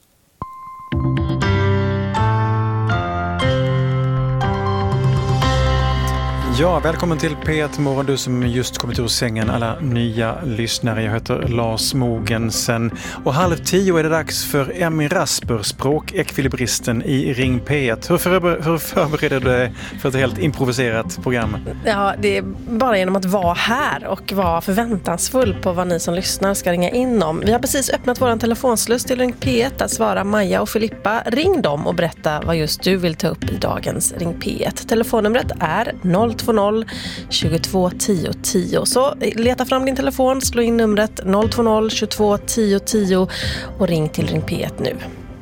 Ja, välkommen till P ett morgon, du som just kommit ur sängen, alla nya lyssnare. Jag heter Lars Mogensen och halv tio är det dags för Emmy Rasper, språkekvilibristen i Ring P ett. Hur, förber- hur förbereder du dig för ett helt improviserat program? Ja, det är bara genom att vara här och vara förväntansfull på vad ni som lyssnar ska ringa in om. Vi har precis öppnat vår telefonsluss till Ring P ett att svara Maja och Filippa. Ring dem och berätta vad just du vill ta upp i dagens Ring P ett. Telefonnumret är noll två noll tjugotvå tio tio. Så leta fram din telefon, slå in numret noll två noll tjugotvå tio tio och ring till Ring P ett nu.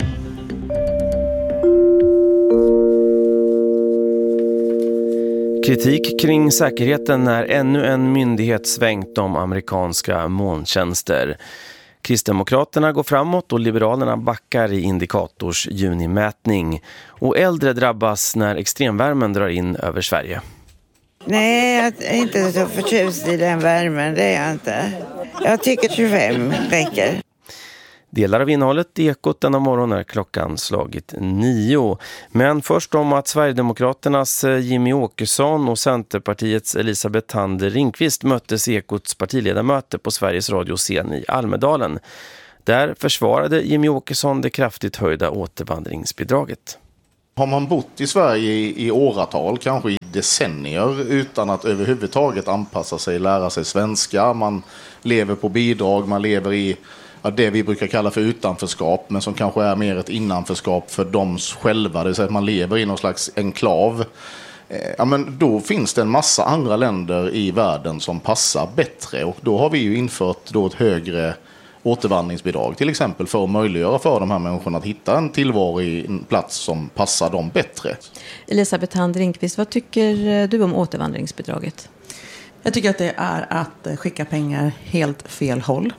Kritik kring säkerheten när ännu en myndighet svängt om amerikanska molntjänster. Kristdemokraterna går framåt och Liberalerna backar i Indikators junimätning. Och äldre drabbas när extremvärmen drar in över Sverige. Nej, jag är inte så förtjust i den värmen, det är jag inte. Jag tycker tjugofem räcker. Delar av innehållet i Ekot denna morgon är klockan slagit nio. Men först om att Sverigedemokraternas Jimmy Åkesson och Centerpartiets Elisabeth Tander Ringqvist möttes i Ekots partiledarmöte på Sveriges Radio-scen i Almedalen. Där försvarade Jimmy Åkesson det kraftigt höjda återvandringsbidraget. Har man bott i Sverige i, i åratal, kanske i decennier, utan att överhuvudtaget anpassa sig, lära sig svenska, man lever på bidrag, man lever i ja, det vi brukar kalla för utanförskap, men som kanske är mer ett innanförskap för dem själva, det vill säga att man lever i någon slags enklav. Ja, men då finns det en massa andra länder i världen som passar bättre, och då har vi ju infört då ett högre återvandringsbidrag till exempel för att möjliggöra för de här människorna att hitta en tillvaro i en plats som passar dem bättre. Elisabeth Tander Ringqvist, vad tycker du om återvandringsbidraget? Jag tycker att det är att skicka pengar helt fel håll.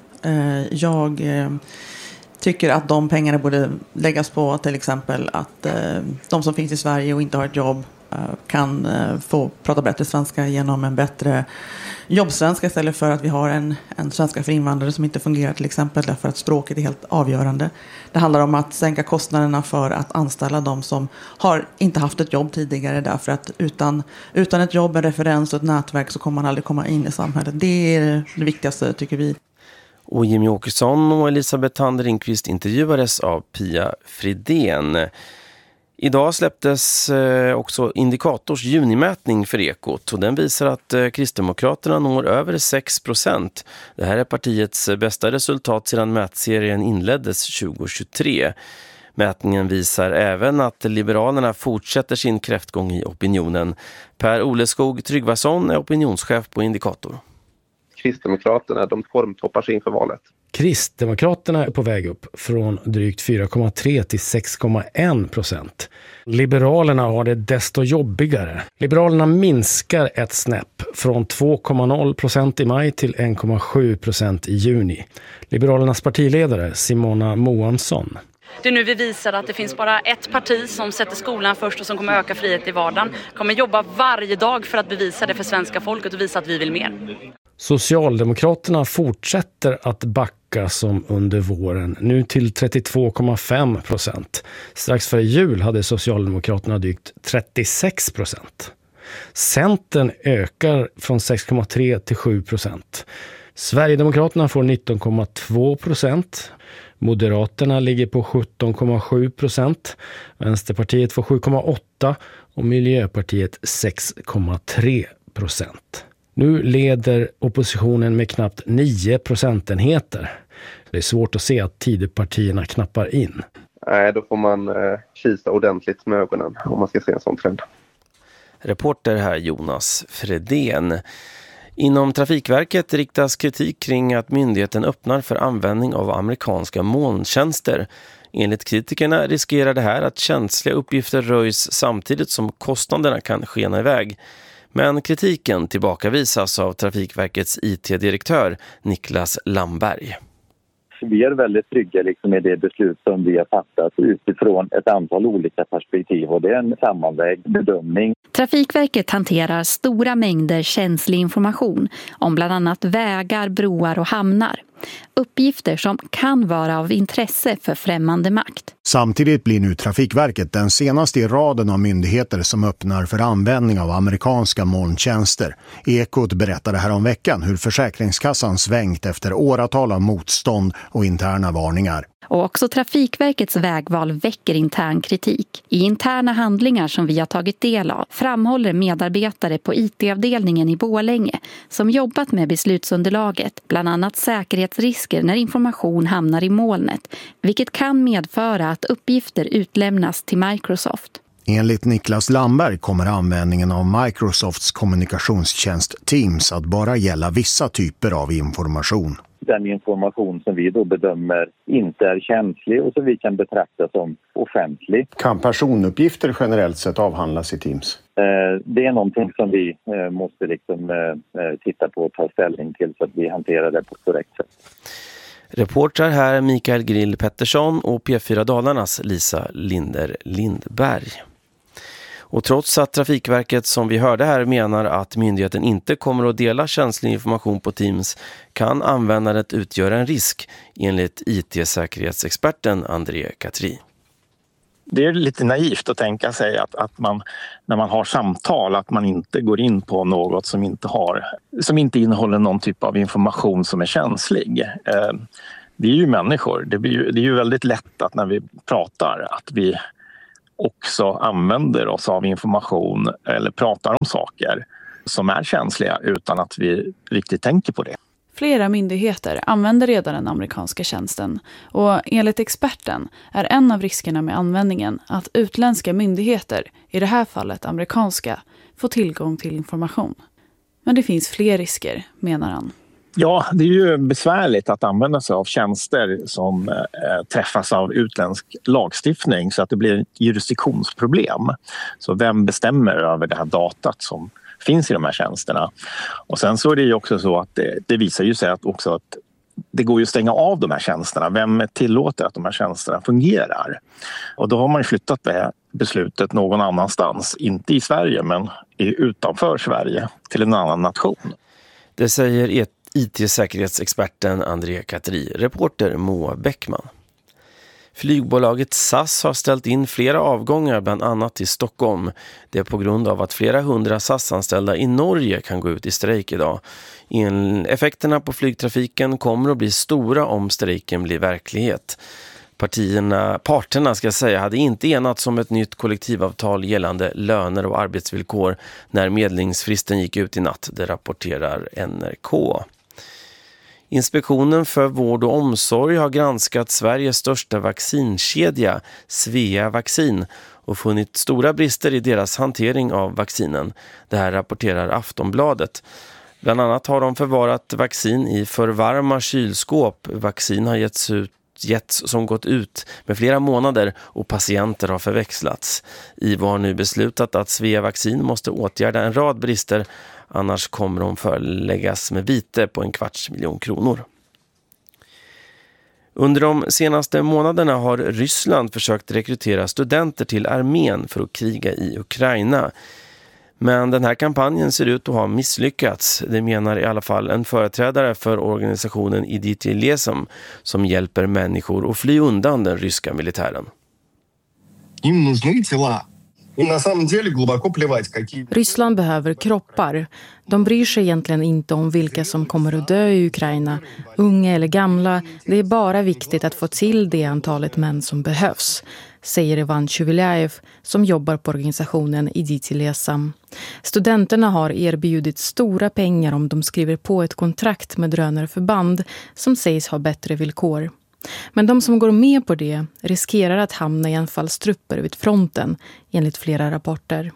Jag tycker att de pengarna borde läggas på till exempel att de som finns i Sverige och inte har ett jobb kan få prata bättre svenska genom en bättre jobbsvenska istället för att vi har en, en svenska för invandrare som inte fungerar till exempel därför att språket är helt avgörande. Det handlar om att sänka kostnaderna för att anställa de som har inte haft ett jobb tidigare, därför att utan, utan ett jobb, en referens och ett nätverk så kommer man aldrig komma in i samhället. Det är det viktigaste tycker vi. Och Jimmy Åkesson och Elisabeth Tander Ringqvist intervjuades av Pia Fridén. Idag släpptes också Indikators junimätning för Ekot, och den visar att Kristdemokraterna når över sex procent. Det här är partiets bästa resultat sedan mätserien inleddes tjugohundratjugotre. Mätningen visar även att Liberalerna fortsätter sin kräftgång i opinionen. Per Oleskog Tryggvason är opinionschef på Indikator. Kristdemokraterna, de formtoppar sig inför valet. Kristdemokraterna är på väg upp från drygt fyra komma tre till sex komma en procent. Liberalerna har det desto jobbigare. Liberalerna minskar ett snäpp från två komma noll procent i maj till en komma sju procent i juni. Liberalernas partiledare Simona Moansson. Det är nu vi visar att det finns bara ett parti som sätter skolan först och som kommer öka frihet i vardagen. Kommer jobba varje dag för att bevisa det för svenska folket och visa att vi vill mer. Socialdemokraterna fortsätter att backa som under våren, nu till trettiotvå komma fem procent. Strax före jul hade Socialdemokraterna drygt trettiosex procent. Centern ökar från sex komma tre till sju procent. Sverigedemokraterna får nitton komma två procent. Moderaterna ligger på sjutton komma sju procent. Vänsterpartiet får sju komma åtta och Miljöpartiet sex komma tre procent. Nu leder oppositionen med knappt nio procentenheter. Det är svårt att se att Tidöpartierna knappar in. Nej, då får man eh, kisa ordentligt med ögonen om man ska se en sån trend. Reporter här Jonas Fredén. Inom Trafikverket riktas kritik kring att myndigheten öppnar för användning av amerikanska molntjänster. Enligt kritikerna riskerar det här att känsliga uppgifter röjs samtidigt som kostnaderna kan skena iväg. Men kritiken tillbakavisas av Trafikverkets I T-direktör Niklas Lamberg. Vi är väldigt trygga liksom med det beslut som vi har fattat utifrån ett antal olika perspektiv, och det är en sammanvägd bedömning. Trafikverket hanterar stora mängder känslig information om bland annat vägar, broar och hamnar. Uppgifter som kan vara av intresse för främmande makt. Samtidigt blir nu Trafikverket den senaste i raden av myndigheter som öppnar för användning av amerikanska molntjänster. Ekot berättade här om veckan hur Försäkringskassan svängt efter åratal av motstånd och interna varningar. Och också Trafikverkets vägval väcker intern kritik. I interna handlingar som vi har tagit del av framhåller medarbetare på I T-avdelningen i Borlänge som jobbat med beslutsunderlaget bland annat säkerhetsrisker när information hamnar i molnet, vilket kan medföra att uppgifter utlämnas till Microsoft. Enligt Niklas Lamberg kommer användningen av Microsofts kommunikationstjänst Teams att bara gälla vissa typer av information. Den information som vi då bedömer inte är känslig och som vi kan betrakta som offentlig. Kan personuppgifter generellt sett avhandlas i Teams? Det är någonting som vi måste liksom titta på och ta ställning till så att vi hanterar det på ett korrekt sätt. Reportrar här Mikael Grill Pettersson och P fyra Dalarnas Lisa Linder Lindberg. Och trots att Trafikverket, som vi hörde här, menar att myndigheten inte kommer att dela känslig information på Teams, kan användandet utgöra en risk, enligt I T-säkerhetsexperten André Katri. Det är lite naivt att tänka sig att, att man, när man har samtal, att man inte går in på något som inte, har, som inte innehåller någon typ av information som är känslig. Eh, vi är ju människor. Det, blir ju, det är ju väldigt lätt att när vi pratar att vi också använder oss av information eller pratar om saker som är känsliga utan att vi riktigt tänker på det. Flera myndigheter använder redan den amerikanska tjänsten och enligt experten är en av riskerna med användningen att utländska myndigheter, i det här fallet amerikanska, får tillgång till information. Men det finns fler risker, menar han. Ja, det är ju besvärligt att använda sig av tjänster som eh, träffas av utländsk lagstiftning så att det blir ett jurisdiktionsproblem. Så vem bestämmer över det här datat som finns i de här tjänsterna? Och sen så är det ju också så att det, det visar ju sig att också att det går ju att stänga av de här tjänsterna. Vem tillåter att de här tjänsterna fungerar? Och då har man ju flyttat det beslutet någon annanstans, inte i Sverige men utanför Sverige, till en annan nation. Det säger I T-säkerhetsexperten André Katri, reporter Moa Bäckman. Flygbolaget S A S har ställt in flera avgångar bland annat till Stockholm. Det är på grund av att flera hundra S A S-anställda i Norge kan gå ut i strejk idag. Effekterna på flygtrafiken kommer att bli stora om strejken blir verklighet. Partierna, parterna ska säga, hade inte enats om ett nytt kollektivavtal gällande löner och arbetsvillkor när medlingsfristen gick ut i natt, det rapporterar N R K. Inspektionen för vård och omsorg har granskat Sveriges största vaccinkedja, Svea Vaccin, och funnit stora brister i deras hantering av vaccinen. Det här rapporterar Aftonbladet. Bland annat har de förvarat vaccin i för varma kylskåp. Vaccin har getts ut getts som gått ut med flera månader och patienter har förväxlats. I V A har nu beslutat att Svea Vaccin måste åtgärda en rad brister, annars kommer de föreläggas med vite på en kvarts miljon kronor. Under de senaste månaderna har Ryssland försökt rekrytera studenter till armén för att kriga i Ukraina. Men den här kampanjen ser ut att ha misslyckats. Det menar i alla fall en företrädare för organisationen Iditje Lesam som hjälper människor att fly undan den ryska militären. Ryssland behöver kroppar. De bryr sig egentligen inte om vilka som kommer att dö i Ukraina, unga eller gamla. Det är bara viktigt att få till det antalet män som behövs, säger Ivan Chuviljaev som jobbar på organisationen Iditje Lesam. Studenterna har erbjudit stora pengar om de skriver på ett kontrakt med drönarförband som sägs ha bättre villkor. Men de som går med på det riskerar att hamna i anfallstrupper vid fronten, enligt flera rapporter.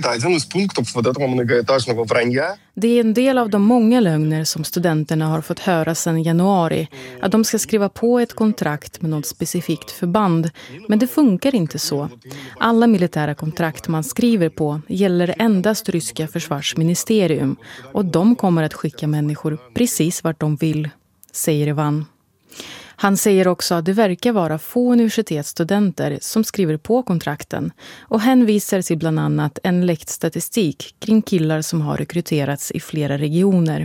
Det är en del av de många lögner som studenterna har fått höra sedan januari, att de ska skriva på ett kontrakt med något specifikt förband. Men det funkar inte så. Alla militära kontrakt man skriver på gäller endast ryska försvarsministerium och de kommer att skicka människor precis vart de vill, säger Ivan. Han säger också att det verkar vara få universitetsstudenter som skriver på kontrakten och hänvisar till bland annat en läckt statistik kring killar som har rekryterats i flera regioner.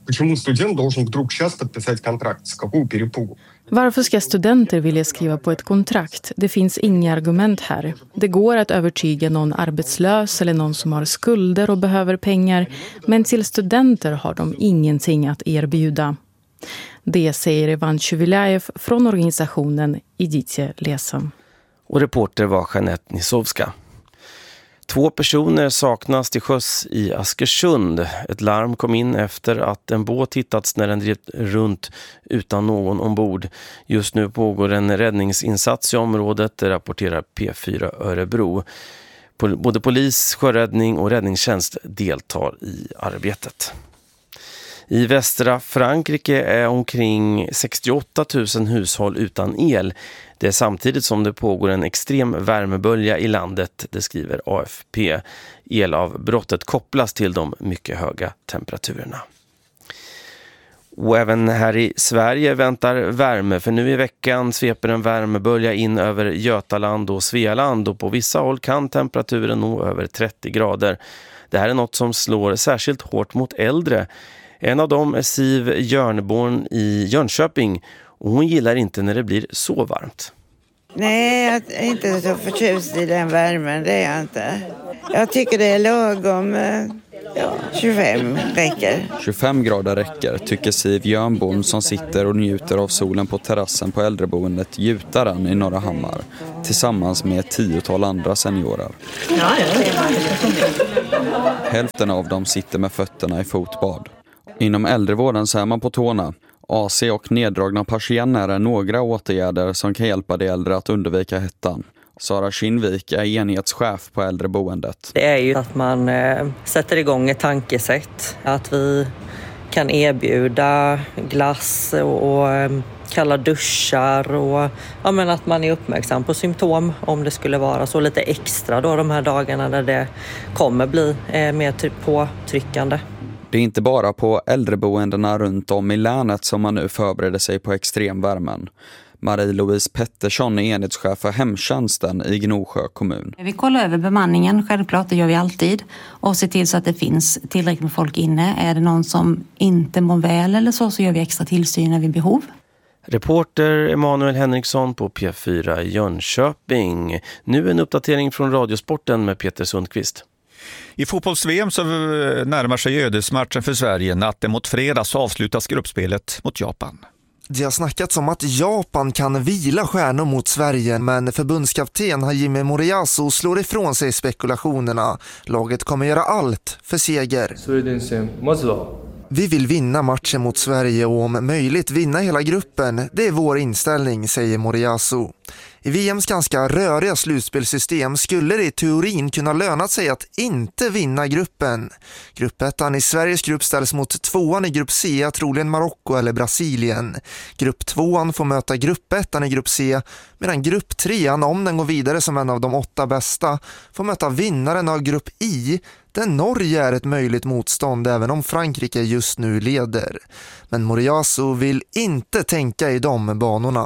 Varför ska studenter vilja skriva på ett kontrakt? Det finns inga argument här. Det går att övertyga någon arbetslös eller någon som har skulder och behöver pengar, men till studenter har de ingenting att erbjuda. Det säger Ivan Chuviljaev från organisationen Iditje Lesam. Och reporter var Jeanette Nisovska. Två personer saknas till sjöss i Askersund. Ett larm kom in efter att en båt hittats när den drev runt utan någon ombord. Just nu pågår en räddningsinsats i området, det rapporterar P fyra Örebro. Både polis, sjöräddning och räddningstjänst deltar i arbetet. I västra Frankrike är omkring sextioåtta tusen hushåll utan el. Det är samtidigt som det pågår en extrem värmebölja i landet, det skriver A F P. Elavbrottet kopplas till de mycket höga temperaturerna. Och även här i Sverige väntar värme, för nu i veckan sveper en värmebölja in över Götaland och Svealand och på vissa håll kan temperaturen nå över trettio grader. Det här är något som slår särskilt hårt mot äldre. En av dem är Siv Jörnborn i Jönköping och hon gillar inte när det blir så varmt. Nej, jag är inte så förtjust i den värmen, det är jag inte. Jag tycker det är lagom, ja, tjugofem räcker. tjugofem grader räcker, tycker Siv Jörnborn som sitter och njuter av solen på terrassen på äldreboendet Gjutaren i Norra Hammar tillsammans med ett tiotal andra seniorer. Ja, Hälften av dem sitter med fötterna i fotbad. Inom äldrevården så är man på tårna. A C och neddragna persienner är några åtgärder som kan hjälpa de äldre att undvika hettan. Sara Kinnvik är enhetschef på äldreboendet. Det är ju att man eh, sätter igång ett tankesätt. Att vi kan erbjuda glass och, och eh, kalla duschar. Och ja, men att man är uppmärksam på symptom om det skulle vara så lite extra då de här dagarna när det kommer bli eh, mer ty- påtryckande. Det är inte bara på äldreboendena runt om i länet som man nu förbereder sig på extremvärmen. Marie-Louise Pettersson är enhetschef för hemtjänsten i Gnosjö kommun. Vi kollar över bemanningen, självklart, det gör vi alltid. Och ser till så att det finns tillräckligt med folk inne. Är det någon som inte mår väl eller så, så gör vi extra tillsyn vid behov. Reporter Emanuel Henriksson på P fyra i Jönköping. Nu en uppdatering från Radiosporten med Peter Sundqvist. I fotbolls-V M så närmar sig ödesmatchen för Sverige. Natten mot fredag så avslutas gruppspelet mot Japan. Det har snackats om att Japan kan vila stjärnor mot Sverige, men förbundskapten Hajime Moriyasu slår ifrån sig spekulationerna. Laget kommer göra allt för seger. Vi vill vinna matchen mot Sverige och om möjligt vinna hela gruppen. Det är vår inställning, säger Moriyasu. I V M:s ganska röriga slutspelsystem skulle det i teorin kunna löna sig att inte vinna gruppen. Gruppettan i Sveriges grupp ställs mot tvåan i grupp C, troligen Marocko eller Brasilien. Grupp tvåan får möta gruppettan i grupp C, medan grupp trean, om den går vidare som en av de åtta bästa, får möta vinnaren av grupp I, där Norge är ett möjligt motstånd även om Frankrike just nu leder. Men Moriyasu vill inte tänka i de banorna.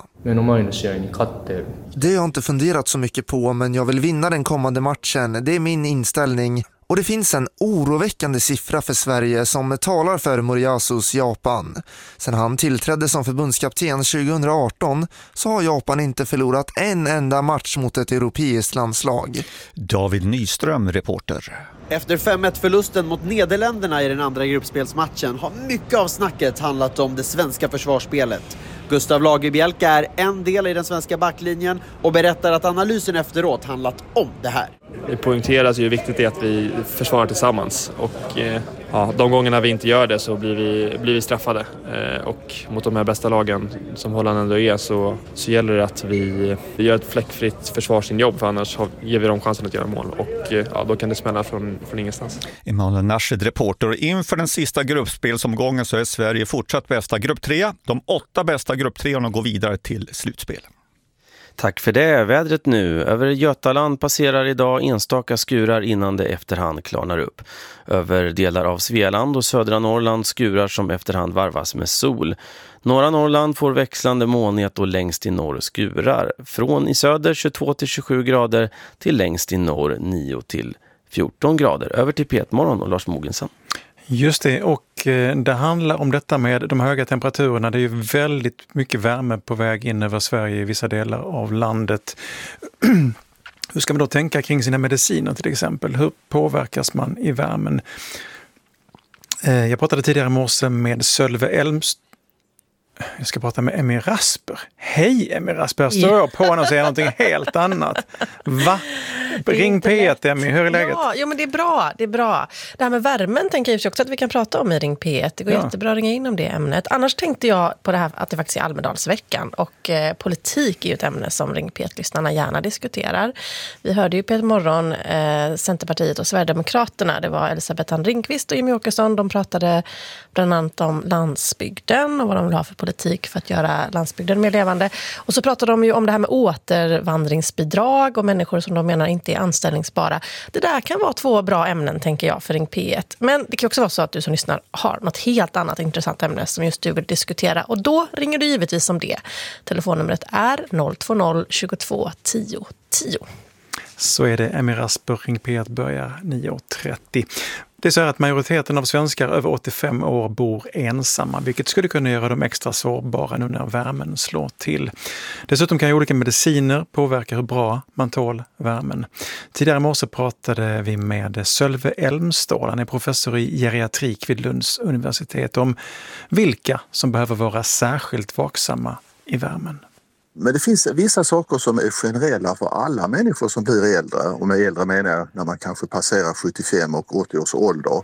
Det har jag inte funderat så mycket på, men jag vill vinna den kommande matchen. Det är min inställning. Och det finns en oroväckande siffra för Sverige som talar för Moriyasus Japan. Sen han tillträdde som förbundskapten tjugo arton så har Japan inte förlorat en enda match mot ett europeiskt landslag. David Nyström, reporter. Efter fem ett-förlusten mot Nederländerna i den andra gruppspelsmatchen har mycket av snacket handlat om det svenska försvarsspelet. Gustav Lagerbielke är en del i den svenska backlinjen och berättar att analysen efteråt handlat om det här. Det poängteras ju hur viktigt det är att vi försvarar tillsammans och eh, ja, de gångerna vi inte gör det så blir vi, blir vi straffade eh, och mot de här bästa lagen som Holland ändå är så, så gäller det att vi, vi gör ett fläckfritt försvarsinjobb, för annars har, ger vi dem chansen att göra mål och eh, ja, då kan det smälla från, från ingenstans. Emanuel Nashed, reporter. Inför den sista gruppspelsomgången så är Sverige fortsatt bästa grupp tre. De åtta bästa grupp treorna går vidare till slutspel. Tack för det. Vädret nu. Över Götaland passerar idag enstaka skurar innan det efterhand klarnar upp. Över delar av Svealand och södra Norrland skurar som efterhand varvas med sol. Norra Norrland får växlande molnighet och längst i norr skurar. Från i söder tjugotvå till tjugosju grader till längst i norr nio till fjorton grader. Över till P ett Morgon och Lars Mogensen. Just det, och det handlar om detta med de höga temperaturerna. Det är ju väldigt mycket värme på väg in över Sverige i vissa delar av landet. Hur ska man då tänka kring sina mediciner till exempel? Hur påverkas man i värmen? Jag pratade tidigare i morse med Sölve Elmst. Jag ska prata med Emmy Rasper. Hej Emmy Rasper, står jag på henne och säger någonting helt annat. Va? Ring P ett, Emmy, hur är läget? Ja, jo, men det är bra, det är bra. Det här med värmen tänker jag också att vi kan prata om i Ring P ett. Det går ja. jättebra att ringa in om det ämnet. Annars tänkte jag på det här att det faktiskt är Almedalsveckan och eh, politik är ju ett ämne som Ring P ett-lyssnarna gärna diskuterar. Vi hörde ju på ett morgon eh, Centerpartiet och Sverigedemokraterna. Det var Elisabeth Ann Ringqvist och Jimmy Åkesson. De pratade bland annat om landsbygden och vad de vill ha för politik för att göra landsbygden mer levande. Och så pratade de ju om det här med återvandringsbidrag och människor som de menar inte inte är anställningsbara. Det där kan vara två bra ämnen, tänker jag, för Ring P ett. Men det kan också vara så att du som lyssnar har något helt annat intressant ämne som just du vill diskutera. Och då ringer du givetvis om det. Telefonnumret är noll två noll tjugotvå tio tio. Så är det. Emmy Rasper, Ring P ett börjar nio trettio. Det är så här att majoriteten av svenskar över åttiofem år bor ensamma, vilket skulle kunna göra dem extra sårbara nu när värmen slår till. Dessutom kan ju olika mediciner påverka hur bra man tål värmen. Tidigare i morse pratade vi med Sölve Elmstål, han är professor i geriatrik vid Lunds universitet, om vilka som behöver vara särskilt vaksamma i värmen. Men det finns vissa saker som är generella för alla människor som blir äldre. Och med äldre menar jag när man kanske passerar sjuttiofem och åttio års ålder.